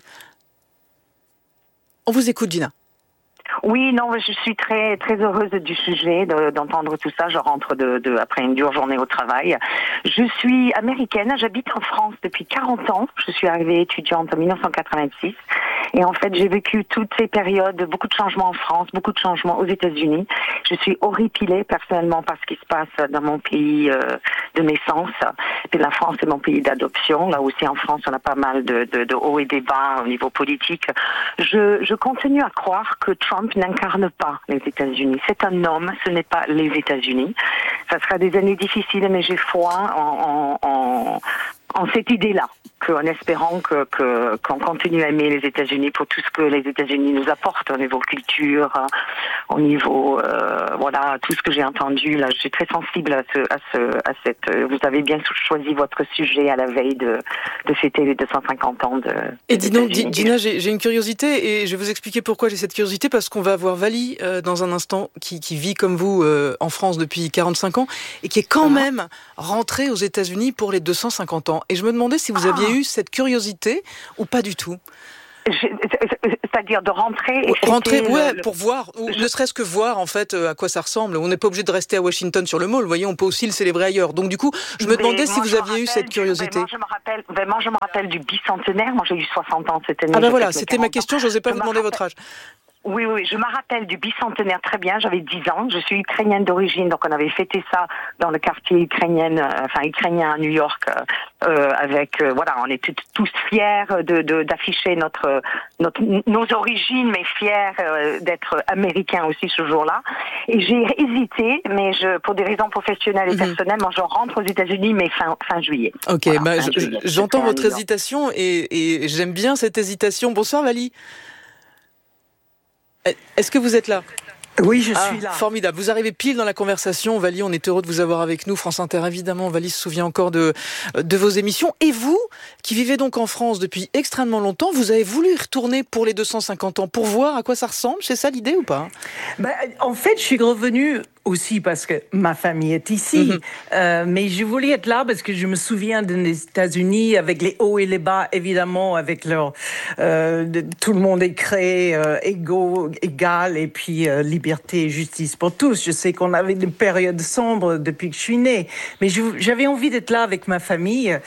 On vous écoute Gina. Oui, non, je suis très très heureuse du sujet, de, d'entendre tout ça. Je rentre de, de après une dure journée au travail. Je suis américaine, j'habite en France depuis quarante ans. Je suis arrivée étudiante en dix-neuf cent quatre-vingt-six Et en fait, j'ai vécu toutes ces périodes, beaucoup de changements en France, beaucoup de changements aux États-Unis. Je suis horripilée personnellement par ce qui se passe dans mon pays euh, de naissance. Et la France est mon pays d'adoption. Là aussi, en France, on a pas mal de, de, de hauts et des bas au niveau politique. Je, je continue à croire que Trump n'incarne pas les États-Unis. C'est un homme, ce n'est pas les États-Unis. Ça sera des années difficiles, mais j'ai foi en, en, en, en cette idée-là, qu'en espérant que, que, qu'on continue à aimer les États-Unis pour tout ce que les États-Unis nous apportent au niveau culture, au niveau, euh, voilà, tout ce que j'ai entendu. Là, je suis très sensible à ce, à ce, à cette. Vous avez bien choisi votre sujet à la veille de, de fêter les deux cent cinquante ans de. Et dis donc, Dina, j'ai, j'ai une curiosité et je vais vous expliquer pourquoi j'ai cette curiosité, parce qu'on va avoir Vali euh, dans un instant qui, qui vit comme vous euh, en France depuis quarante-cinq ans et qui est quand même rentré aux États-Unis pour les deux cent cinquante ans. Et je me demandais si vous aviez eu cette curiosité ou pas du tout. Je, c'est-à-dire de rentrer et rentrer ouais le, pour voir ou je... ne serait-ce que voir en fait à quoi ça ressemble. On n'est pas obligé de rester à Washington sur le mall, vous voyez, on peut aussi le célébrer ailleurs. Donc du coup je me mais demandais si vous aviez eu cette curiosité. Moi je me rappelle vraiment je me rappelle du bicentenaire. Moi j'ai eu soixante ans cette année. Ah ben voilà, c'était ma question, j'osais pas je vous demander rappelle... votre âge. Oui, oui, je me rappelle du bicentenaire très bien. J'avais dix ans. Je suis ukrainienne d'origine, donc on avait fêté ça dans le quartier ukrainien, euh, enfin ukrainien à New York, euh, avec euh, voilà, on était tous fiers de, de d'afficher notre notre nos origines, mais fiers euh, d'être américains aussi ce jour-là. Et j'ai hésité, mais je pour des raisons professionnelles et mm-hmm. personnelles, moi je rentre aux États-Unis, mais fin fin juillet. Ok, voilà, bah, fin je, juillet. J'entends votre hésitation et, et j'aime bien cette hésitation. Bonsoir Vali. Est-ce que vous êtes là ? Oui, je ah, suis là. Formidable. Vous arrivez pile dans la conversation. Vali, on est heureux de vous avoir avec nous. France Inter, évidemment. Vali se souvient encore de, de vos émissions. Et vous, qui vivez donc en France depuis extrêmement longtemps, vous avez voulu y retourner pour les deux cent cinquante ans, pour voir à quoi ça ressemble. C'est ça l'idée ou pas ? Ben, en fait, je suis revenue aussi parce que ma famille est ici. Mm-hmm. Euh, mais je voulais être là parce que je me souviens des États-Unis avec les hauts et les bas, évidemment, avec leur euh, de, tout le monde est créé euh, égaux, égal, et puis euh, liberté et justice pour tous. Je sais qu'on avait des périodes sombres depuis que je suis née, mais je, j'avais envie d'être là avec ma famille.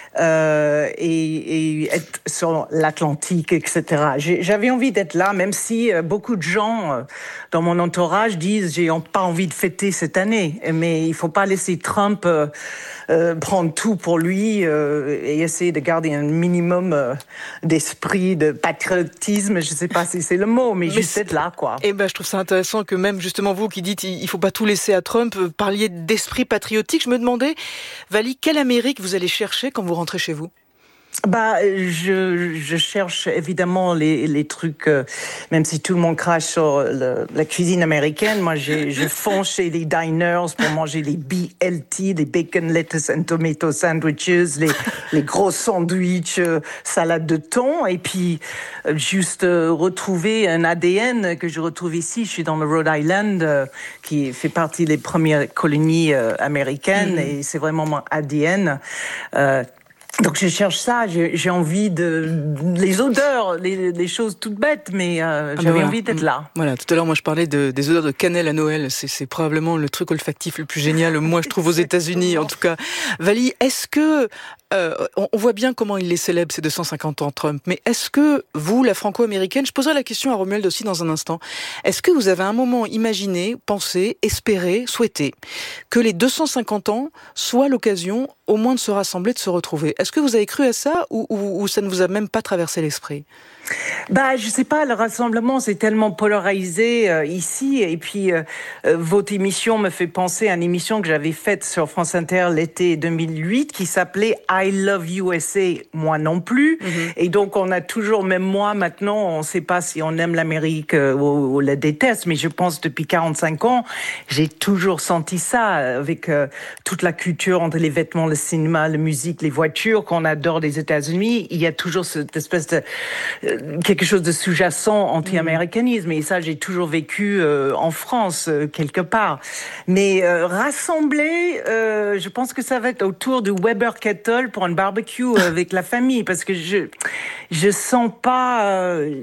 Euh, et, et être sur l'Atlantique, et cetera. J'ai, j'avais envie d'être là, même si euh, beaucoup de gens euh, dans mon entourage disent j'ai pas envie de fêter cette année. Mais il faut pas laisser Trump euh, euh, prendre tout pour lui euh, et essayer de garder un minimum euh, d'esprit, de patriotisme. Je sais pas si c'est le mot, mais, mais juste être là, quoi. Et ben, je trouve ça intéressant que même justement vous qui dites il faut pas tout laisser à Trump, parliez d'esprit patriotique. Je me demandais, Vali, quelle Amérique vous allez chercher quand vous rentrez chez vous ? Bah, je, je cherche évidemment les, les trucs, euh, même si tout le monde crache sur le, la cuisine américaine. Moi, j'ai, je fonce chez les diners pour manger les B L T, les bacon, lettuce and tomato sandwiches, les, les gros sandwichs, euh, salade de thon, et puis euh, juste euh, retrouver un A D N que je retrouve ici. Je suis dans le Rhode Island, euh, qui fait partie des premières colonies euh, américaines, mm-hmm. et c'est vraiment mon A D N. Euh, Donc je cherche ça, j'ai, j'ai envie de les odeurs, les, les choses toutes bêtes, mais euh, j'avais ah voilà. envie d'être là. Voilà, tout à l'heure moi je parlais de, des odeurs de cannelle à Noël, c'est, c'est probablement le truc olfactif le plus génial, moi je trouve aux États-Unis en tout cas. Vali, est-ce que euh, on, on voit bien comment il les célèbre ces deux cent cinquante ans Trump, mais est-ce que vous, la franco-américaine, je poserai la question à Romuald aussi dans un instant, est-ce que vous avez un moment imaginé, pensé, espéré, souhaité que les deux cent cinquante ans soient l'occasion au moins de se rassembler, de se retrouver ? Est-ce que vous avez cru à ça ou, ou, ou ça ne vous a même pas traversé l'esprit ? Bah, je sais pas, le rassemblement, c'est tellement polarisé euh, ici, et puis euh, euh, votre émission me fait penser à une émission que j'avais faite sur France Inter l'été deux mille huit qui s'appelait I Love U S A, moi non plus, mm-hmm. et donc on a toujours, même moi maintenant, on sait pas si on aime l'Amérique euh, ou, ou la déteste, mais je pense depuis quarante-cinq ans, j'ai toujours senti ça avec euh, toute la culture entre les vêtements, le cinéma, la musique, les voitures qu'on adore des États-Unis, il y a toujours cette espèce de quelque chose de sous-jacent anti-américanisme, et ça j'ai toujours vécu euh, en France euh, quelque part. Mais euh, rassembler, euh, je pense que ça va être autour du Weber Kettle pour un barbecue avec la famille, parce que je je sens pas euh,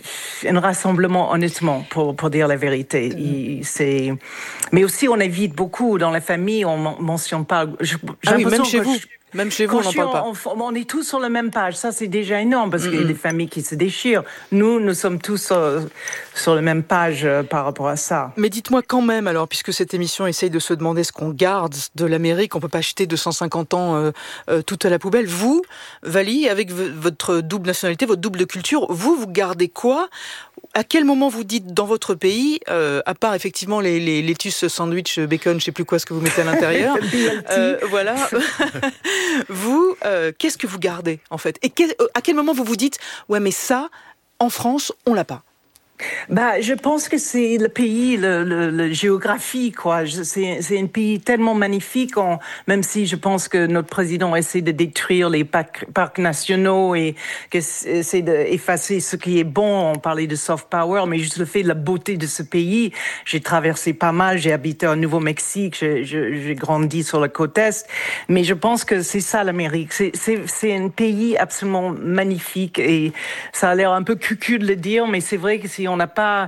un rassemblement honnêtement, pour pour dire la vérité. Il, c'est mais aussi on évite beaucoup dans la famille, on mentionne pas. Je, ah oui, même chez vous. Je... Même chez vous, Quand on n'en parle pas. En, on est tous sur la même page. Ça, c'est déjà énorme parce mm-hmm. qu'il y a des familles qui se déchirent. Nous, nous sommes tous euh, sur la même page euh, par rapport à ça. Mais dites-moi quand même, alors, puisque cette émission essaye de se demander ce qu'on garde de l'Amérique, on peut pas jeter deux cent cinquante ans euh, euh, tout à la poubelle. Vous, Vali, avec v- votre double nationalité, votre double culture, vous, vous gardez quoi ? À quel moment vous dites dans votre pays, euh, à part effectivement les, les lettuce, sandwich, bacon, je sais plus quoi ce que vous mettez à l'intérieur, euh, voilà, vous, euh, qu'est-ce que vous gardez en fait ? Et quel, à quel moment vous vous dites, ouais mais ça, en France, on l'a pas ? Bah, je pense que c'est le pays, le, le, le géographie, quoi. C'est, c'est un pays tellement magnifique, on, même si je pense que notre président essaie de détruire les parcs, parcs nationaux et que essaie d'effacer ce qui est bon. On parlait de soft power, mais juste le fait de la beauté de ce pays. J'ai traversé pas mal, j'ai habité au Nouveau-Mexique, j'ai, j'ai grandi sur la côte Est, mais je pense que c'est ça l'Amérique. C'est, c'est, c'est un pays absolument magnifique et ça a l'air un peu cucu de le dire, mais c'est vrai que si on n'a pas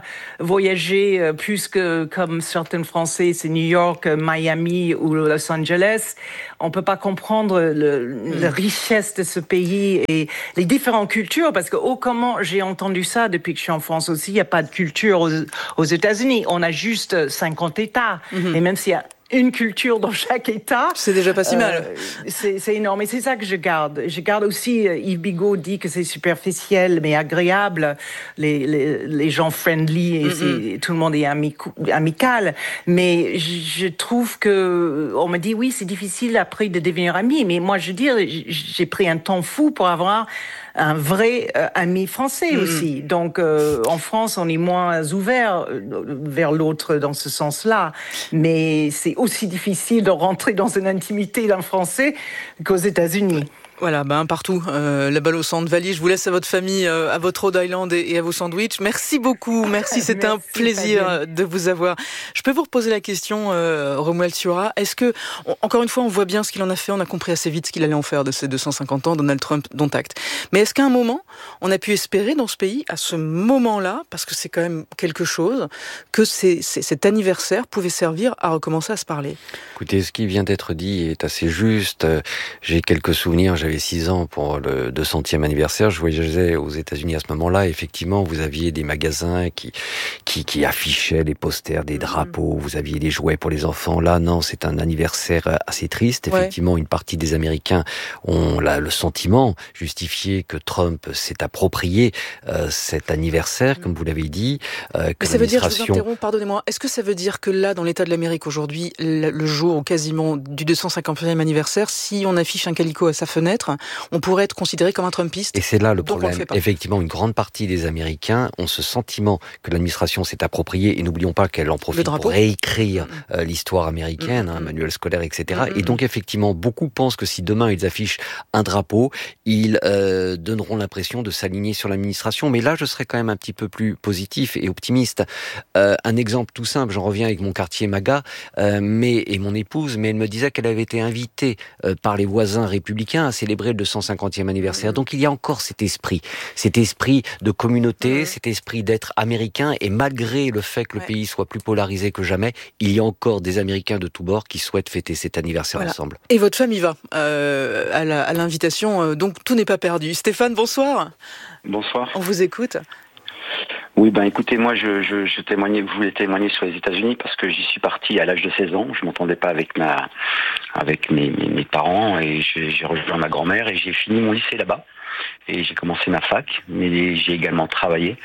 voyagé plus que comme certains Français, c'est New York, Miami ou Los Angeles, on peut pas comprendre le, mmh. la richesse de ce pays et les différentes cultures, parce que oh comment j'ai entendu ça depuis que je suis en France aussi, il n'y a pas de culture aux, aux États-Unis, on a juste cinquante États, mmh. et même s'il y a une culture dans chaque État. C'est déjà pas si mal. Euh, c'est, c'est énorme. Et c'est ça que je garde. Je garde aussi, euh, Yves Bigot dit que c'est superficiel, mais agréable. Les, les, les gens friendly, et mm-hmm. c'est, tout le monde est amico, amical. Mais je, je trouve que, on me dit, oui, c'est difficile après de devenir ami. Mais moi, je veux dire, j'ai pris un temps fou pour avoir un vrai euh, ami français mmh. aussi. Donc, euh, en France, on est moins ouvert euh, vers l'autre dans ce sens-là. Mais c'est aussi difficile de rentrer dans une intimité d'un Français qu'aux États-Unis. Voilà, ben partout, euh, la balle au centre. Vali, je vous laisse à votre famille, euh, à votre Rhode Island et, et à vos sandwichs. Merci beaucoup, merci, c'était merci, un plaisir Fabien. de vous avoir. Je peux vous reposer la question, euh, Romuald Ciora. Est-ce que, on, encore une fois, on voit bien ce qu'il en a fait, on a compris assez vite ce qu'il allait en faire de ces deux cent cinquante ans, Donald Trump, dont acte. Mais est-ce qu'à un moment, on a pu espérer dans ce pays, à ce moment-là, parce que c'est quand même quelque chose, que c'est, c'est, cet anniversaire pouvait servir à recommencer à se parler? Écoutez, ce qui vient d'être dit est assez juste. J'ai quelques souvenirs, j'avais six ans pour le deux centième anniversaire. Je voyageais aux États-Unis à ce moment-là. Effectivement, vous aviez des magasins qui, qui, qui affichaient des posters, des drapeaux. Vous aviez des jouets pour les enfants. Là, non, c'est un anniversaire assez triste. Effectivement, ouais. Une partie des Américains ont là, le sentiment justifié que Trump s'est approprié euh, cet anniversaire, comme vous l'avez dit. Euh, que Mais ça veut dire, je vous interromps, pardonnez-moi, est-ce que ça veut dire que là, dans l'État de l'Amérique aujourd'hui, le, le jour quasiment du deux cent cinquantième anniversaire, si on affiche un calicot à sa fenêtre, on pourrait être considéré comme un Trumpiste. Et c'est là le problème. Le Effectivement, une grande partie des Américains ont ce sentiment que l'administration s'est appropriée, et n'oublions pas qu'elle en profite pour réécrire mmh. euh, l'histoire américaine, mmh. hein, manuel scolaire, et cetera. Mmh. Et donc, effectivement, beaucoup pensent que si demain ils affichent un drapeau, ils euh, donneront l'impression de s'aligner sur l'administration. Mais là, je serais quand même un petit peu plus positif et optimiste. Euh, un exemple tout simple, j'en reviens avec mon quartier MAGA, euh, mais, et mon épouse, mais elle me disait qu'elle avait été invitée euh, par les voisins républicains à célébrer le deux cent cinquantième anniversaire. Donc il y a encore cet esprit, cet esprit de communauté, mmh. cet esprit d'être américain, et malgré le fait que le ouais. pays soit plus polarisé que jamais, il y a encore des Américains de tous bords qui souhaitent fêter cet anniversaire voilà. ensemble. Et votre femme y va euh, à, la, à l'invitation, euh, donc tout n'est pas perdu. Stéphane, bonsoir. Bonsoir. On vous écoute. Oui, ben écoutez, moi je, je, je témoignais, je voulais témoigner sur les États-Unis parce que j'y suis parti à l'âge de seize ans. Je m'entendais pas avec ma, avec mes, mes, mes parents, et j'ai, j'ai rejoint ma grand-mère et j'ai fini mon lycée là-bas. Et j'ai commencé ma fac, mais j'ai également travaillé.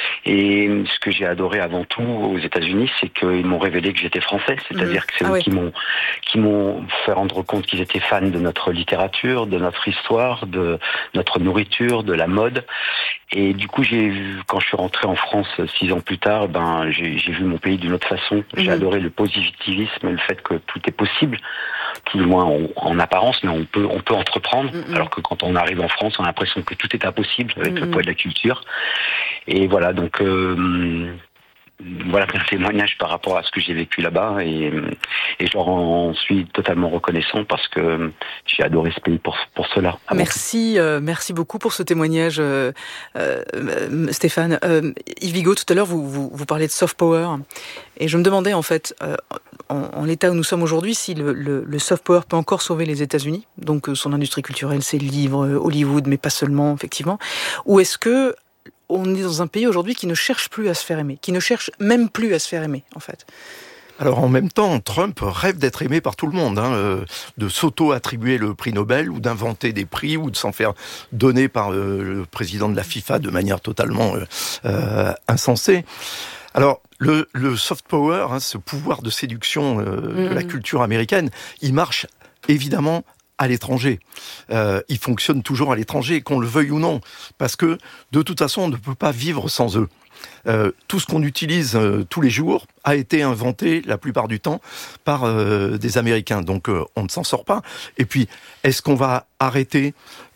Et ce que j'ai adoré avant tout aux États-Unis, c'est qu'ils m'ont révélé que j'étais français. C'est-à-dire mmh. que c'est ah eux oui. qui m'ont qui m'ont fait rendre compte qu'ils étaient fans de notre littérature, de notre histoire, de notre nourriture, de la mode. Et du coup, j'ai vu, quand je suis rentré en France six ans plus tard, ben j'ai, j'ai vu mon pays d'une autre façon. Mmh. J'ai adoré le positivisme, le fait que tout est possible, plus ou moins en, en apparence, mais on peut on peut entreprendre. Mmh. Alors que quand on arrive en France, on a l'impression que tout est impossible avec mmh. le poids de la culture. Et voilà, donc euh, voilà un témoignage par rapport à ce que j'ai vécu là-bas et, et j'en suis totalement reconnaissant parce que j'ai adoré ce pays pour, pour cela. Merci, euh, merci beaucoup pour ce témoignage, euh, euh, Stéphane. Euh, Yves Bigot, tout à l'heure, vous, vous, vous parlez de soft power et je me demandais en fait, euh, en, en l'état où nous sommes aujourd'hui, si le, le, le soft power peut encore sauver les États-Unis, donc euh, son industrie culturelle, ses livres, euh, Hollywood, mais pas seulement, effectivement, ou est-ce que on est dans un pays aujourd'hui qui ne cherche plus à se faire aimer, qui ne cherche même plus à se faire aimer, en fait. Alors en même temps, Trump rêve d'être aimé par tout le monde, hein, euh, de s'auto-attribuer le prix Nobel ou d'inventer des prix ou de s'en faire donner par euh, le président de la FIFA de manière totalement euh, euh, insensée. Alors le, le soft power, hein, ce pouvoir de séduction euh, mmh. de la culture américaine, il marche évidemment à l'étranger. Euh, ils fonctionnent toujours à l'étranger, qu'on le veuille ou non, parce que de toute façon, on ne peut pas vivre sans eux. Euh, tout ce qu'on utilise euh, tous les jours a été inventé la plupart du temps par euh, des Américains, donc euh, on ne s'en sort pas. Et puis, est-ce qu'on va arrêter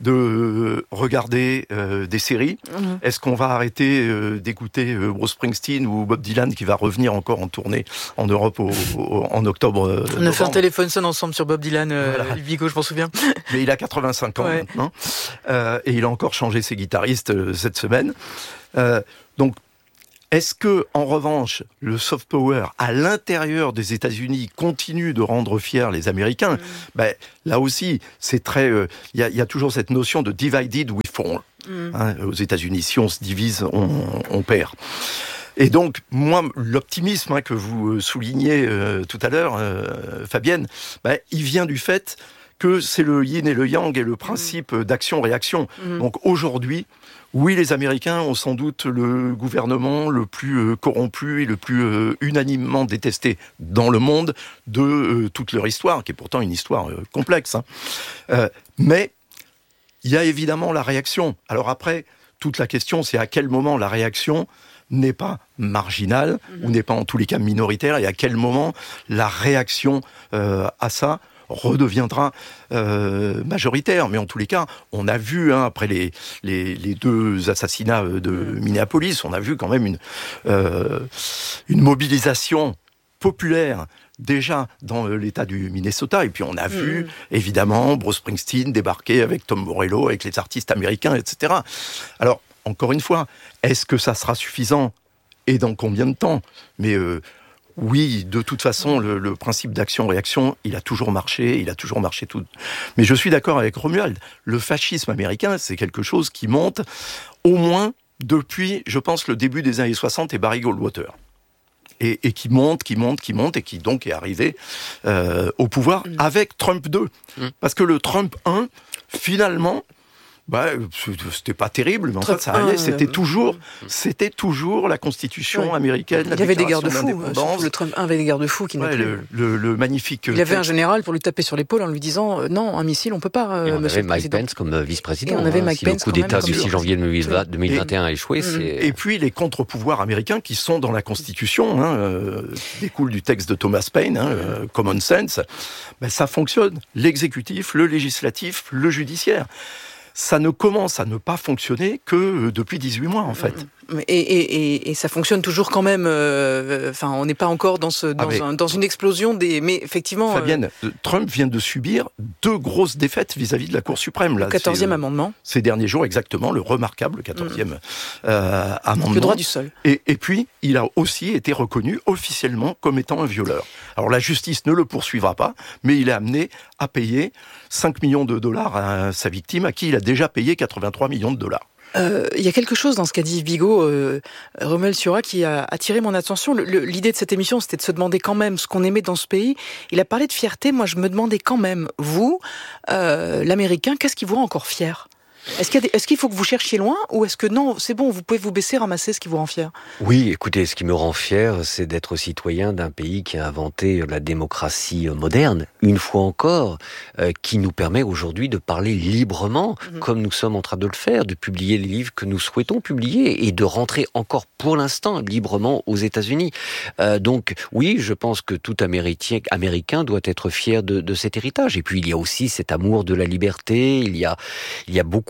de regarder euh, des séries ? mmh. Est-ce qu'on va arrêter euh, d'écouter euh, Bruce Springsteen ou Bob Dylan qui va revenir encore en tournée en Europe au, au, en octobre euh, On a fait un téléphone sonne ensemble sur Bob Dylan, euh, voilà. Vigo, je m'en souviens. Mais il a quatre-vingt-cinq ans ouais. maintenant, euh, et il a encore changé ses guitaristes euh, cette semaine. Euh, donc, est-ce que, en revanche, le soft power à l'intérieur des États-Unis continue de rendre fiers les Américains ? mmh. Ben, là aussi, c'est très. Il euh, y, y a toujours cette notion de divided we fall. mmh. Hein, aux États-Unis, si on se divise, on, on perd. Et donc, moi, l'optimisme hein, que vous soulignez euh, tout à l'heure, euh, Fabienne, ben, il vient du fait que c'est le yin et le yang et le principe mmh. d'action-réaction. Mmh. Donc aujourd'hui, oui, les Américains ont sans doute le gouvernement le plus euh, corrompu et le plus euh, unanimement détesté dans le monde de euh, toute leur histoire, qui est pourtant une histoire euh, complexe. Hein. Euh, mais il y a évidemment la réaction. Alors après, toute la question, c'est à quel moment la réaction n'est pas marginale, mmh. ou n'est pas en tous les cas minoritaire, et à quel moment la réaction euh, à ça redeviendra euh, majoritaire. Mais en tous les cas, on a vu, hein, après les, les, les deux assassinats de Minneapolis, on a vu quand même une, euh, une mobilisation populaire déjà dans l'État du Minnesota. Et puis on a mmh. vu, évidemment, Bruce Springsteen débarquer avec Tom Morello, avec les artistes américains, et cetera. Alors, encore une fois, est-ce que ça sera suffisant ? Et dans combien de temps ? Mais euh, oui, de toute façon, le, le principe d'action-réaction, il a toujours marché, il a toujours marché tout. Mais je suis d'accord avec Romuald, le fascisme américain, c'est quelque chose qui monte au moins depuis, je pense, le début des années soixante et Barry Goldwater. Et, et qui monte, qui monte, qui monte, et qui donc est arrivé euh, au pouvoir mmh. avec Trump deux. Mmh. Parce que le Trump un, finalement... Bah, c'était pas terrible, mais en fait, ça allait. C'était toujours, c'était toujours la Constitution ouais. américaine. Il y avait des garde-fous. Le Trump un avait des garde-fous qui ouais, le, le, le magnifique. Il y avait un général pour lui taper sur l'épaule en lui disant euh, non, un missile, on peut pas. Euh, et on avait Mike Pence comme vice-président. Et on avait hein, Mike si Pence le coup d'État du six janvier deux mille vingt et un a échoué, et, c'est. Et puis les contre-pouvoirs américains qui sont dans la Constitution, hein, euh, découlent du texte de Thomas Paine, hein, euh, Common Sense. Ben, ça fonctionne. L'exécutif, le législatif, le judiciaire. Ça ne commence à ne pas fonctionner que depuis dix-huit mois, en fait. Et, et, et, et ça fonctionne toujours quand même. Euh, enfin, on n'est pas encore dans, ce, dans, ah mais, un, dans une explosion des. Mais effectivement. Fabienne, euh, Trump vient de subir deux grosses défaites vis-à-vis de la Cour suprême. Là, le quatorzième euh, amendement. Ces derniers jours, exactement, le remarquable quatorzième mmh. euh, amendement. Le droit du sol. Et, et puis, il a aussi été reconnu officiellement comme étant un violeur. Alors, la justice ne le poursuivra pas, mais il est amené à payer cinq millions de dollars à sa victime, à qui il a déjà payé quatre-vingt-trois millions de dollars. Il euh, y a quelque chose dans ce qu'a dit Bigot, euh, Romuald Siora, qui a attiré mon attention. Le, le, l'idée de cette émission, c'était de se demander quand même ce qu'on aimait dans ce pays. Il a parlé de fierté. Moi, je me demandais quand même, vous, euh, l'Américain, qu'est-ce qui vous rend encore fier ? Est-ce qu'il y a des, est-ce qu'il faut que vous cherchiez loin, ou est-ce que non, c'est bon, vous pouvez vous baisser, ramasser ce qui vous rend fier ? Oui, écoutez, ce qui me rend fier, c'est d'être citoyen d'un pays qui a inventé la démocratie moderne, une fois encore, euh, qui nous permet aujourd'hui de parler librement, mmh. comme nous sommes en train de le faire, de publier les livres que nous souhaitons publier et de rentrer encore pour l'instant librement aux États-Unis. Euh, donc oui, je pense que tout Américain, Américain doit être fier de, de cet héritage. Et puis il y a aussi cet amour de la liberté, il y a, il y a beaucoup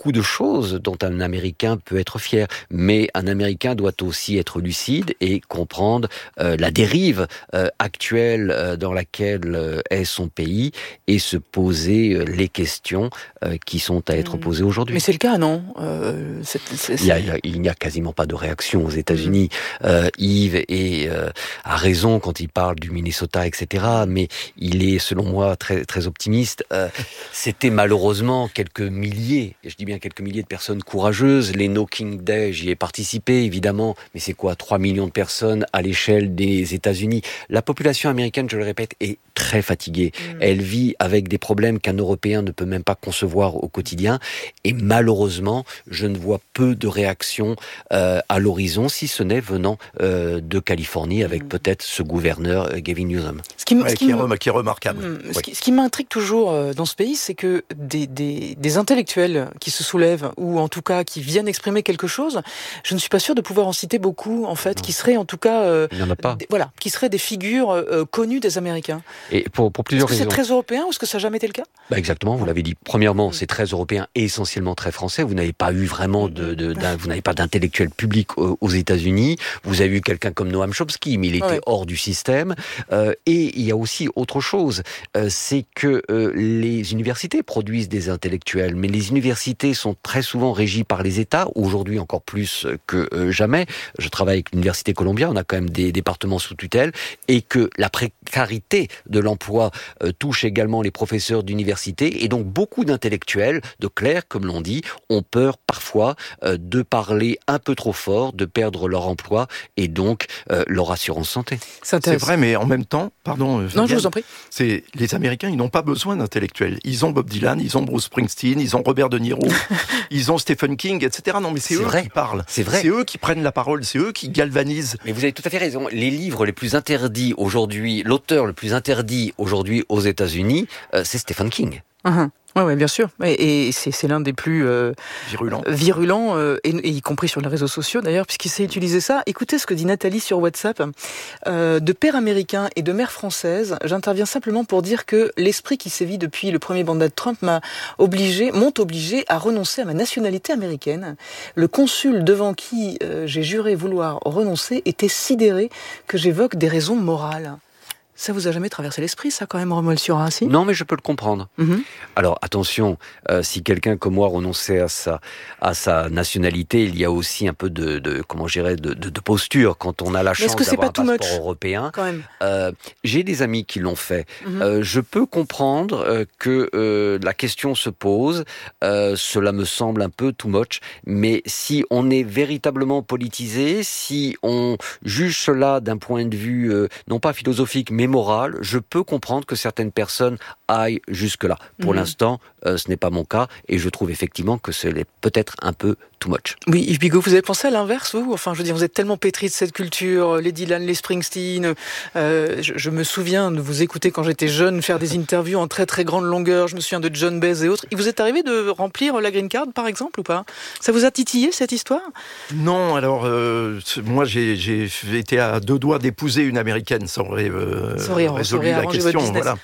beaucoup de choses dont un Américain peut être fier. Mais un Américain doit aussi être lucide et comprendre euh, la dérive euh, actuelle euh, dans laquelle euh, est son pays et se poser euh, les questions euh, qui sont à être posées aujourd'hui. Mais c'est le cas, non euh, c'est, c'est, c'est... Il, y a, il, y a, il n'y a quasiment pas de réaction aux États-Unis. Mmh. Euh, Yves est, euh, a raison quand il parle du Minnesota, et cetera. Mais il est, selon moi, très, très optimiste. Euh, c'était malheureusement quelques milliers, et je dis bien quelques milliers de personnes courageuses. Les No King Day, j'y ai participé, évidemment. Mais c'est quoi, trois millions de personnes à l'échelle des États-Unis? La population américaine, je le répète, est très fatiguée. Mmh. Elle vit avec des problèmes qu'un Européen ne peut même pas concevoir au quotidien. Et malheureusement, je ne vois peu de réactions euh, à l'horizon, si ce n'est venant euh, de Californie, avec mmh. peut-être ce gouverneur euh, Gavin Newsom. Ce qui, ouais, ce qui, qui, est, rem- qui est remarquable. Mmh. Oui. Ce qui, ce qui m'intrigue toujours euh, dans ce pays, c'est que des, des, des intellectuels qui se soulèvent, ou en tout cas qui viennent exprimer quelque chose, je ne suis pas sûr de pouvoir en citer beaucoup, en fait, non. qui seraient en tout cas... Euh, Il n'y en a pas. Des, voilà, qui seraient des figures euh, connues des Américains. Et pour, pour plusieurs raisons. Est-ce que raisons. c'est très européen ou est-ce que ça n'a jamais été le cas? Bah exactement, vous l'avez dit. Premièrement, c'est très européen et essentiellement très français. Vous n'avez pas eu vraiment de, de d'un, vous n'avez pas d'intellectuel public aux, aux États-Unis. Vous avez eu quelqu'un comme Noam Chomsky, mais il était ouais. hors du système. Euh, et il y a aussi autre chose, euh, c'est que euh, les universités produisent des intellectuels, mais les universités sont très souvent régies par les États. Aujourd'hui, encore plus que euh, jamais. Je travaille avec l'université Columbia. On a quand même des départements sous tutelle, et que la précarité de l'emploi euh, touche également les professeurs d'université, et donc beaucoup d'intellectuels, de clercs, comme l'on dit, ont peur parfois euh, de parler un peu trop fort, de perdre leur emploi et donc euh, leur assurance santé. C'est, c'est vrai, mais en même temps, pardon, euh, non, je vous en prie. C'est les Américains, ils n'ont pas besoin d'intellectuels. Ils ont Bob Dylan, ils ont Bruce Springsteen, ils ont Robert De Niro, ils ont Stephen King, et cetera. Non, mais c'est, c'est eux vrai. qui parlent. C'est vrai. C'est eux qui prennent la parole, c'est eux qui galvanisent. Mais vous avez tout à fait raison. Les livres les plus interdits aujourd'hui, l'auteur le plus interdit aujourd'hui aux États-Unis, euh, c'est Stephen King. Uh-huh. Oui, ouais, bien sûr. Et, et c'est, c'est l'un des plus euh, virulents, virulents euh, et, et y compris sur les réseaux sociaux d'ailleurs, puisqu'il sait utiliser ça. Écoutez ce que dit Nathalie sur WhatsApp. Euh, de père américain et de mère française, j'interviens simplement pour dire que l'esprit qui sévit depuis le premier mandat de Trump m'a obligé, m'ont obligé à renoncer à ma nationalité américaine. Le consul devant qui euh, j'ai juré vouloir renoncer était sidéré que j'évoque des raisons morales. Ça vous a jamais traversé l'esprit, ça, quand même, Romuald Siora, si ? Non, mais je peux le comprendre. Mm-hmm. Alors, attention, euh, si quelqu'un comme moi renonçait à sa, à sa nationalité, il y a aussi un peu de, de comment je dirais, de, de, de posture quand on a la chance d'avoir un passeport much, européen. Quand même. Euh, j'ai des amis qui l'ont fait. Mm-hmm. Euh, je peux comprendre euh, que euh, la question se pose. Euh, cela me semble un peu too much. Mais si on est véritablement politisé, si on juge cela d'un point de vue euh, non pas philosophique, mais moral, je peux comprendre que certaines personnes aillent jusque-là. Pour mmh. l'instant, euh, ce n'est pas mon cas, et je trouve effectivement que c'est peut-être un peu too much. Oui, Yves Bigot, vous avez pensé à l'inverse, vous ? Enfin, je veux dire, vous êtes tellement pétri de cette culture, les Dylan, les Springsteen. Euh, je, je me souviens de vous écouter quand j'étais jeune, faire des interviews en très très grande longueur. Je me souviens de John Baez et autres. Il vous est arrivé de remplir la green card, par exemple, ou pas ? Ça vous a titillé, cette histoire ? Non, alors, euh, moi, j'ai, j'ai été à deux doigts d'épouser une Américaine, ça aurait euh, Sorry, résolu la question. Voilà.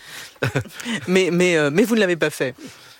mais, mais, euh, mais vous ne l'avez pas fait.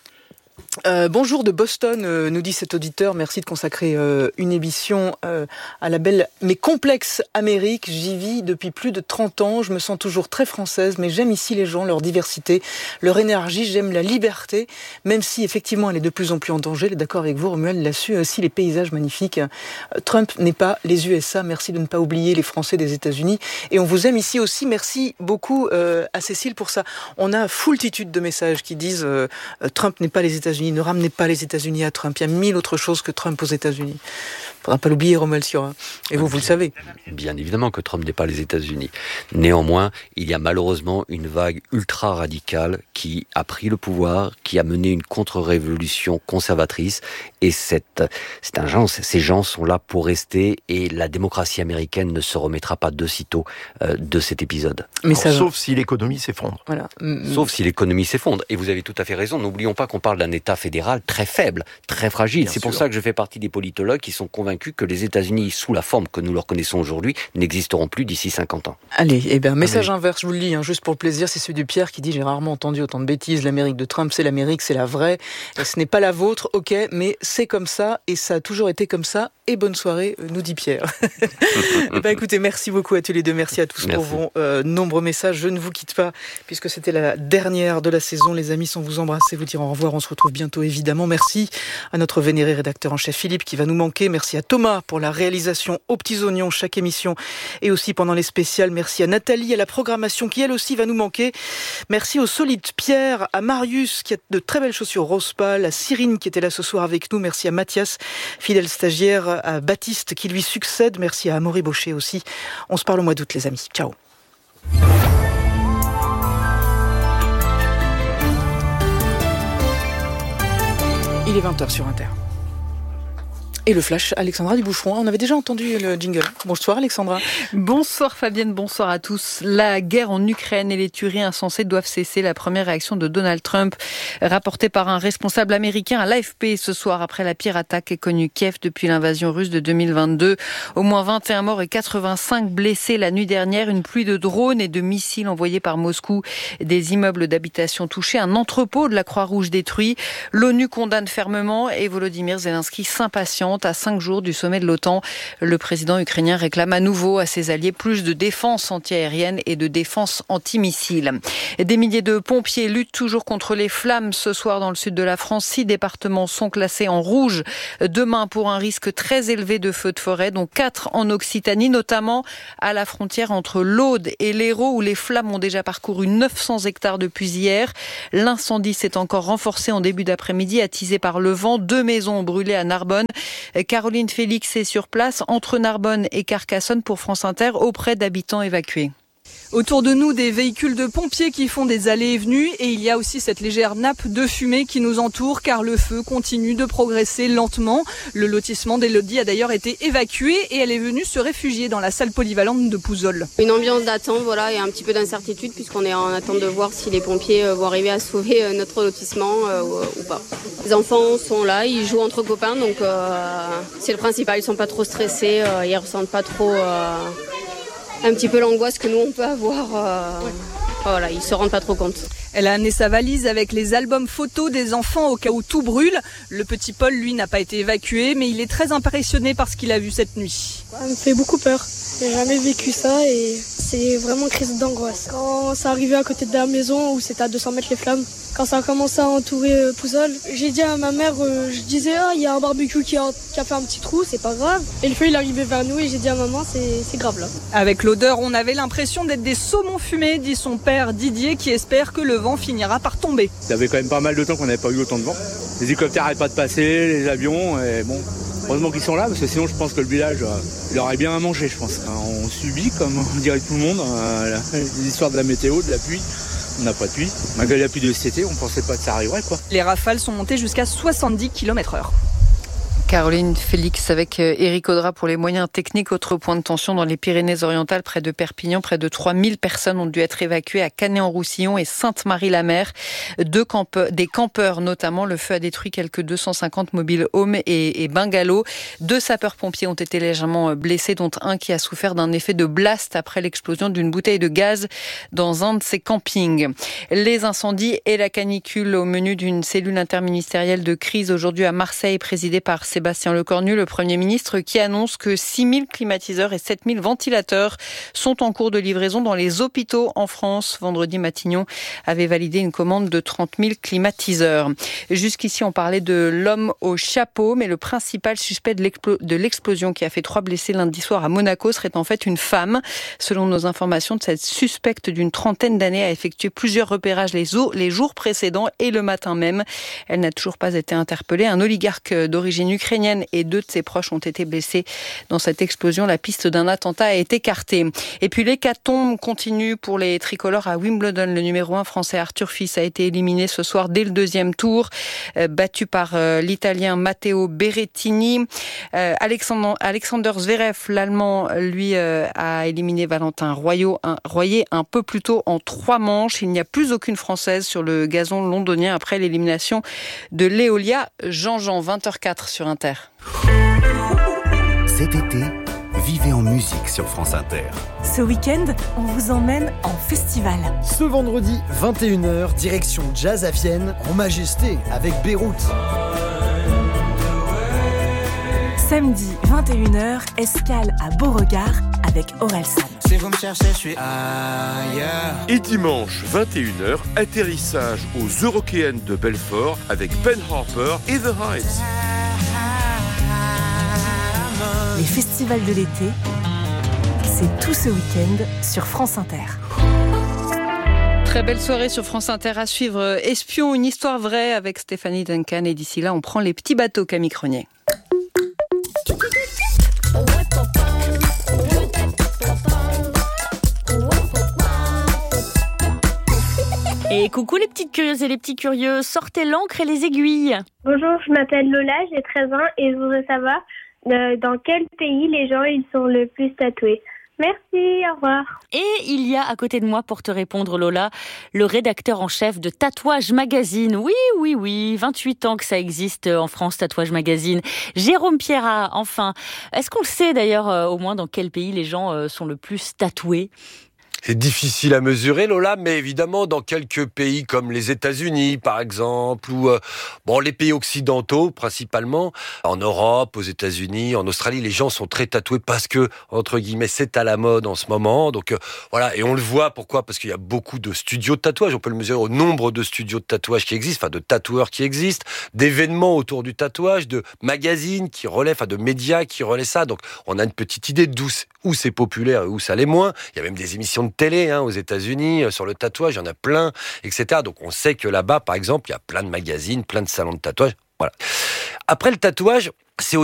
Euh, bonjour de Boston, euh, nous dit cet auditeur. Merci de consacrer euh, une émission euh, à la belle mais complexe Amérique. J'y vis depuis plus de trente ans. Je me sens toujours très française, mais j'aime ici les gens, leur diversité, leur énergie. J'aime la liberté, même si effectivement elle est de plus en plus en danger. Elle est d'accord avec vous, Romuald, là-dessus. Aussi les paysages magnifiques. Euh, Trump n'est pas les U S A. Merci de ne pas oublier les Français des États-Unis. Et on vous aime ici aussi. Merci beaucoup euh, à Cécile pour ça. On a foultitude de messages qui disent euh, Trump n'est pas les États-Unis. Ne ramenez pas les États-Unis à Trump. Il y a mille autres choses que Trump aux États-Unis. Il ne faudra pas l'oublier, Romuald Siora. Et vous, vous le savez. Bien évidemment que Trump n'est pas les États-Unis. Néanmoins, il y a malheureusement une vague ultra-radicale qui a pris le pouvoir, qui a mené une contre-révolution conservatrice. Et cette, cette agence, ces gens sont là pour rester. Et la démocratie américaine ne se remettra pas de sitôt euh, de cet épisode. Mais ça Alors, sauf si l'économie s'effondre. Voilà. Sauf si l'économie s'effondre. Et vous avez tout à fait raison. N'oublions pas qu'on parle d'un État fédéral très faible, très fragile. Bien C'est sûr. Pour ça que je fais partie des politologues qui sont convaincus que les États-Unis, sous la forme que nous leur connaissons aujourd'hui, n'existeront plus d'ici cinquante ans. Allez, eh ben, message Allez. inverse, je vous le lis, hein, juste pour le plaisir, c'est celui de Pierre qui dit « J'ai rarement entendu autant de bêtises, l'Amérique de Trump, c'est l'Amérique, c'est la vraie, et ce n'est pas la vôtre, ok, mais c'est comme ça, et ça a toujours été comme ça, et bonne soirée, nous dit Pierre. » Eh ben, écoutez, merci beaucoup à tous les deux, merci à tous merci. pour vos euh, nombreux messages, je ne vous quitte pas, puisque c'était la dernière de la saison, les amis, sans vous embrasser, vous dire au revoir, on se retrouve bientôt évidemment, merci à notre vénéré rédacteur en chef Philippe qui va nous manquer, merci à Thomas pour la réalisation aux petits oignons chaque émission, et aussi pendant les spéciales, merci à Nathalie, à la programmation qui elle aussi va nous manquer, merci au solide Pierre, à Marius qui a de très belles chaussures rose pâle, à Cyrine qui était là ce soir avec nous, merci à Mathias, fidèle stagiaire, à Baptiste qui lui succède, merci à Amaury Baucher aussi, on se parle au mois d'août les amis, ciao. Il est vingt heures sur Inter. Et le flash, Alexandra Duboucheron. On avait déjà entendu le jingle. Bonsoir Alexandra. Bonsoir Fabienne, bonsoir à tous. La guerre en Ukraine et les tueries insensées doivent cesser. La première réaction de Donald Trump, rapportée par un responsable américain à l'A F P ce soir après la pire attaque qu'ait connue Kiev depuis l'invasion russe de deux mille vingt-deux. Au moins vingt et un morts et quatre-vingt-cinq blessés la nuit dernière. Une pluie de drones et de missiles envoyés par Moscou. Des immeubles d'habitation touchés. Un entrepôt de la Croix-Rouge détruit. L'ONU condamne fermement et Volodymyr Zelensky s'impatiente. À cinq jours du sommet de l'OTAN, le président ukrainien réclame à nouveau à ses alliés plus de défense antiaérienne et de défense antimissile. Des milliers de pompiers luttent toujours contre les flammes ce soir dans le sud de la France. Six départements sont classés en rouge demain pour un risque très élevé de feux de forêt, dont quatre en Occitanie, notamment à la frontière entre l'Aude et l'Hérault où les flammes ont déjà parcouru neuf cents hectares depuis hier. L'incendie s'est encore renforcé en début d'après-midi, attisé par le vent. Deux maisons ont brûlé à Narbonne. Caroline Félix est sur place entre Narbonne et Carcassonne pour France Inter auprès d'habitants évacués. Autour de nous, des véhicules de pompiers qui font des allées et venues et il y a aussi cette légère nappe de fumée qui nous entoure car le feu continue de progresser lentement. Le lotissement d'Élodie a d'ailleurs été évacué et elle est venue se réfugier dans la salle polyvalente de Pouzols. Une ambiance d'attente, voilà, et un petit peu d'incertitude puisqu'on est en attente de voir si les pompiers vont arriver à sauver notre lotissement euh, ou pas. Les enfants sont là, ils jouent entre copains donc euh, c'est le principal, ils sont pas trop stressés, euh, ils ressentent pas trop... Euh, un petit peu l'angoisse que nous on peut avoir, euh, ouais. Voilà, ils se rendent pas trop compte. Elle a amené sa valise avec les albums photos des enfants au cas où tout brûle. Le petit Paul, lui, n'a pas été évacué, mais il est très impressionné par ce qu'il a vu cette nuit. Ça me fait beaucoup peur. J'ai jamais vécu ça et c'est vraiment crise d'angoisse. Quand ça arrivait à côté de la maison où c'était à deux cents mètres les flammes, quand ça a commencé à entourer euh, Pouzols, j'ai dit à ma mère, euh, je disais ah il y a un barbecue qui a, qui a fait un petit trou, c'est pas grave. Et le feu il arrivait vers nous et j'ai dit à maman c'est, c'est grave là. Avec l'odeur, on avait l'impression d'être des saumons fumés, dit son père Didier qui espère que le vent finira par tomber. Ça avait quand même pas mal de temps qu'on n'avait pas eu autant de vent. Les hélicoptères n'arrêtent pas de passer, les avions, et bon. Heureusement qu'ils sont là, parce que sinon je pense que le village, euh, il aurait bien à manger, je pense. On subit, comme on dirait tout le monde, euh, les histoires de la météo, de la pluie. On n'a pas de pluie. Malgré la pluie de cet été, on ne pensait pas que ça arriverait, quoi. Les rafales sont montées jusqu'à soixante-dix kilomètres heure. Caroline Félix avec Éric Audra pour les moyens techniques. Autre point de tension dans les Pyrénées-Orientales, près de Perpignan. Près de trois mille personnes ont dû être évacuées à Canet-en-Roussillon et Sainte-Marie-la-Mer. Deux campe- des campeurs notamment. Le feu a détruit quelques deux cent cinquante mobiles homes et, et bungalows. Deux sapeurs-pompiers ont été légèrement blessés, dont un qui a souffert d'un effet de blast après l'explosion d'une bouteille de gaz dans un de ses campings. Les incendies et la canicule au menu d'une cellule interministérielle de crise aujourd'hui à Marseille, présidée par Sébastien Lecornu, le Premier ministre, qui annonce que six mille climatiseurs et sept mille ventilateurs sont en cours de livraison dans les hôpitaux en France. Vendredi, Matignon avait validé une commande de trente mille climatiseurs. Jusqu'ici, on parlait de l'homme au chapeau, mais le principal suspect de, l'explo- de l'explosion qui a fait trois blessés lundi soir à Monaco serait en fait une femme. Selon nos informations, cette suspecte d'une trentaine d'années a effectué plusieurs repérages les, o- les jours précédents et le matin même. Elle n'a toujours pas été interpellée. Un oligarque d'origine ukrainienne ukrainienne et deux de ses proches ont été blessés dans cette explosion. La piste d'un attentat est écartée. Et puis l'hécatombe continue pour les tricolores à Wimbledon. Le numéro un français Arthur Fils a été éliminé ce soir dès le deuxième tour, euh, battu par euh, l'Italien Matteo Berrettini. Euh, Alexandre, Alexander Zverev, l'Allemand, lui euh, a éliminé Valentin Royot, un, Royer un peu plus tôt en trois manches. Il n'y a plus aucune Française sur le gazon londonien après l'élimination de Léolia Jean-Jean. vingt heures quatre sur Inter. Cet été, vivez en musique sur France Inter. Ce week-end, on vous emmène en festival. Ce vendredi, vingt et une heures, direction Jazz à Vienne, en majesté, avec Beyrouth. Samedi, vingt et une heures, escale à Beauregard avec Orelsan. Si vous me cherchez, je suis ailleurs. Et dimanche, vingt et une heures, atterrissage aux Eurockéennes de Belfort avec Ben Harper et The Heights. Les festivals de l'été, c'est tout ce week-end sur France Inter. Très belle soirée sur France Inter à suivre. Espion, une histoire vraie avec Stéphanie Duncan. Et d'ici là, on prend les petits bateaux, Camille Cronier. Et coucou les petites curieuses et les petits curieux, sortez l'encre et les aiguilles. Bonjour, je m'appelle Lola, j'ai treize ans et je voudrais savoir euh, dans quel pays les gens ils sont le plus tatoués. Merci, au revoir. Et il y a à côté de moi, pour te répondre Lola, le rédacteur en chef de Tatouage Magazine. Oui, oui, oui, vingt-huit ans que ça existe en France, Tatouage Magazine. Jérôme Pierrat, enfin. Est-ce qu'on le sait d'ailleurs euh, au moins dans quel pays les gens euh, sont le plus tatoués ? C'est difficile à mesurer, Lola, mais évidemment, dans quelques pays comme les États-Unis, par exemple, ou euh, bon, les pays occidentaux, principalement, en Europe, aux États-Unis, en Australie, les gens sont très tatoués parce que, entre guillemets, c'est à la mode en ce moment. Donc euh, voilà, et on le voit, pourquoi ? Parce qu'il y a beaucoup de studios de tatouage. On peut le mesurer au nombre de studios de tatouage qui existent, enfin de tatoueurs qui existent, d'événements autour du tatouage, de magazines qui relaient, enfin de médias qui relaient ça. Donc on a une petite idée d'où où c'est populaire et où ça l'est moins. Il y a même des émissions de télé hein, aux États-Unis sur le tatouage, il y en a plein, et cetera. Donc on sait que là-bas, par exemple, il y a plein de magazines, plein de salons de tatouage. Voilà. Après le tatouage, c'est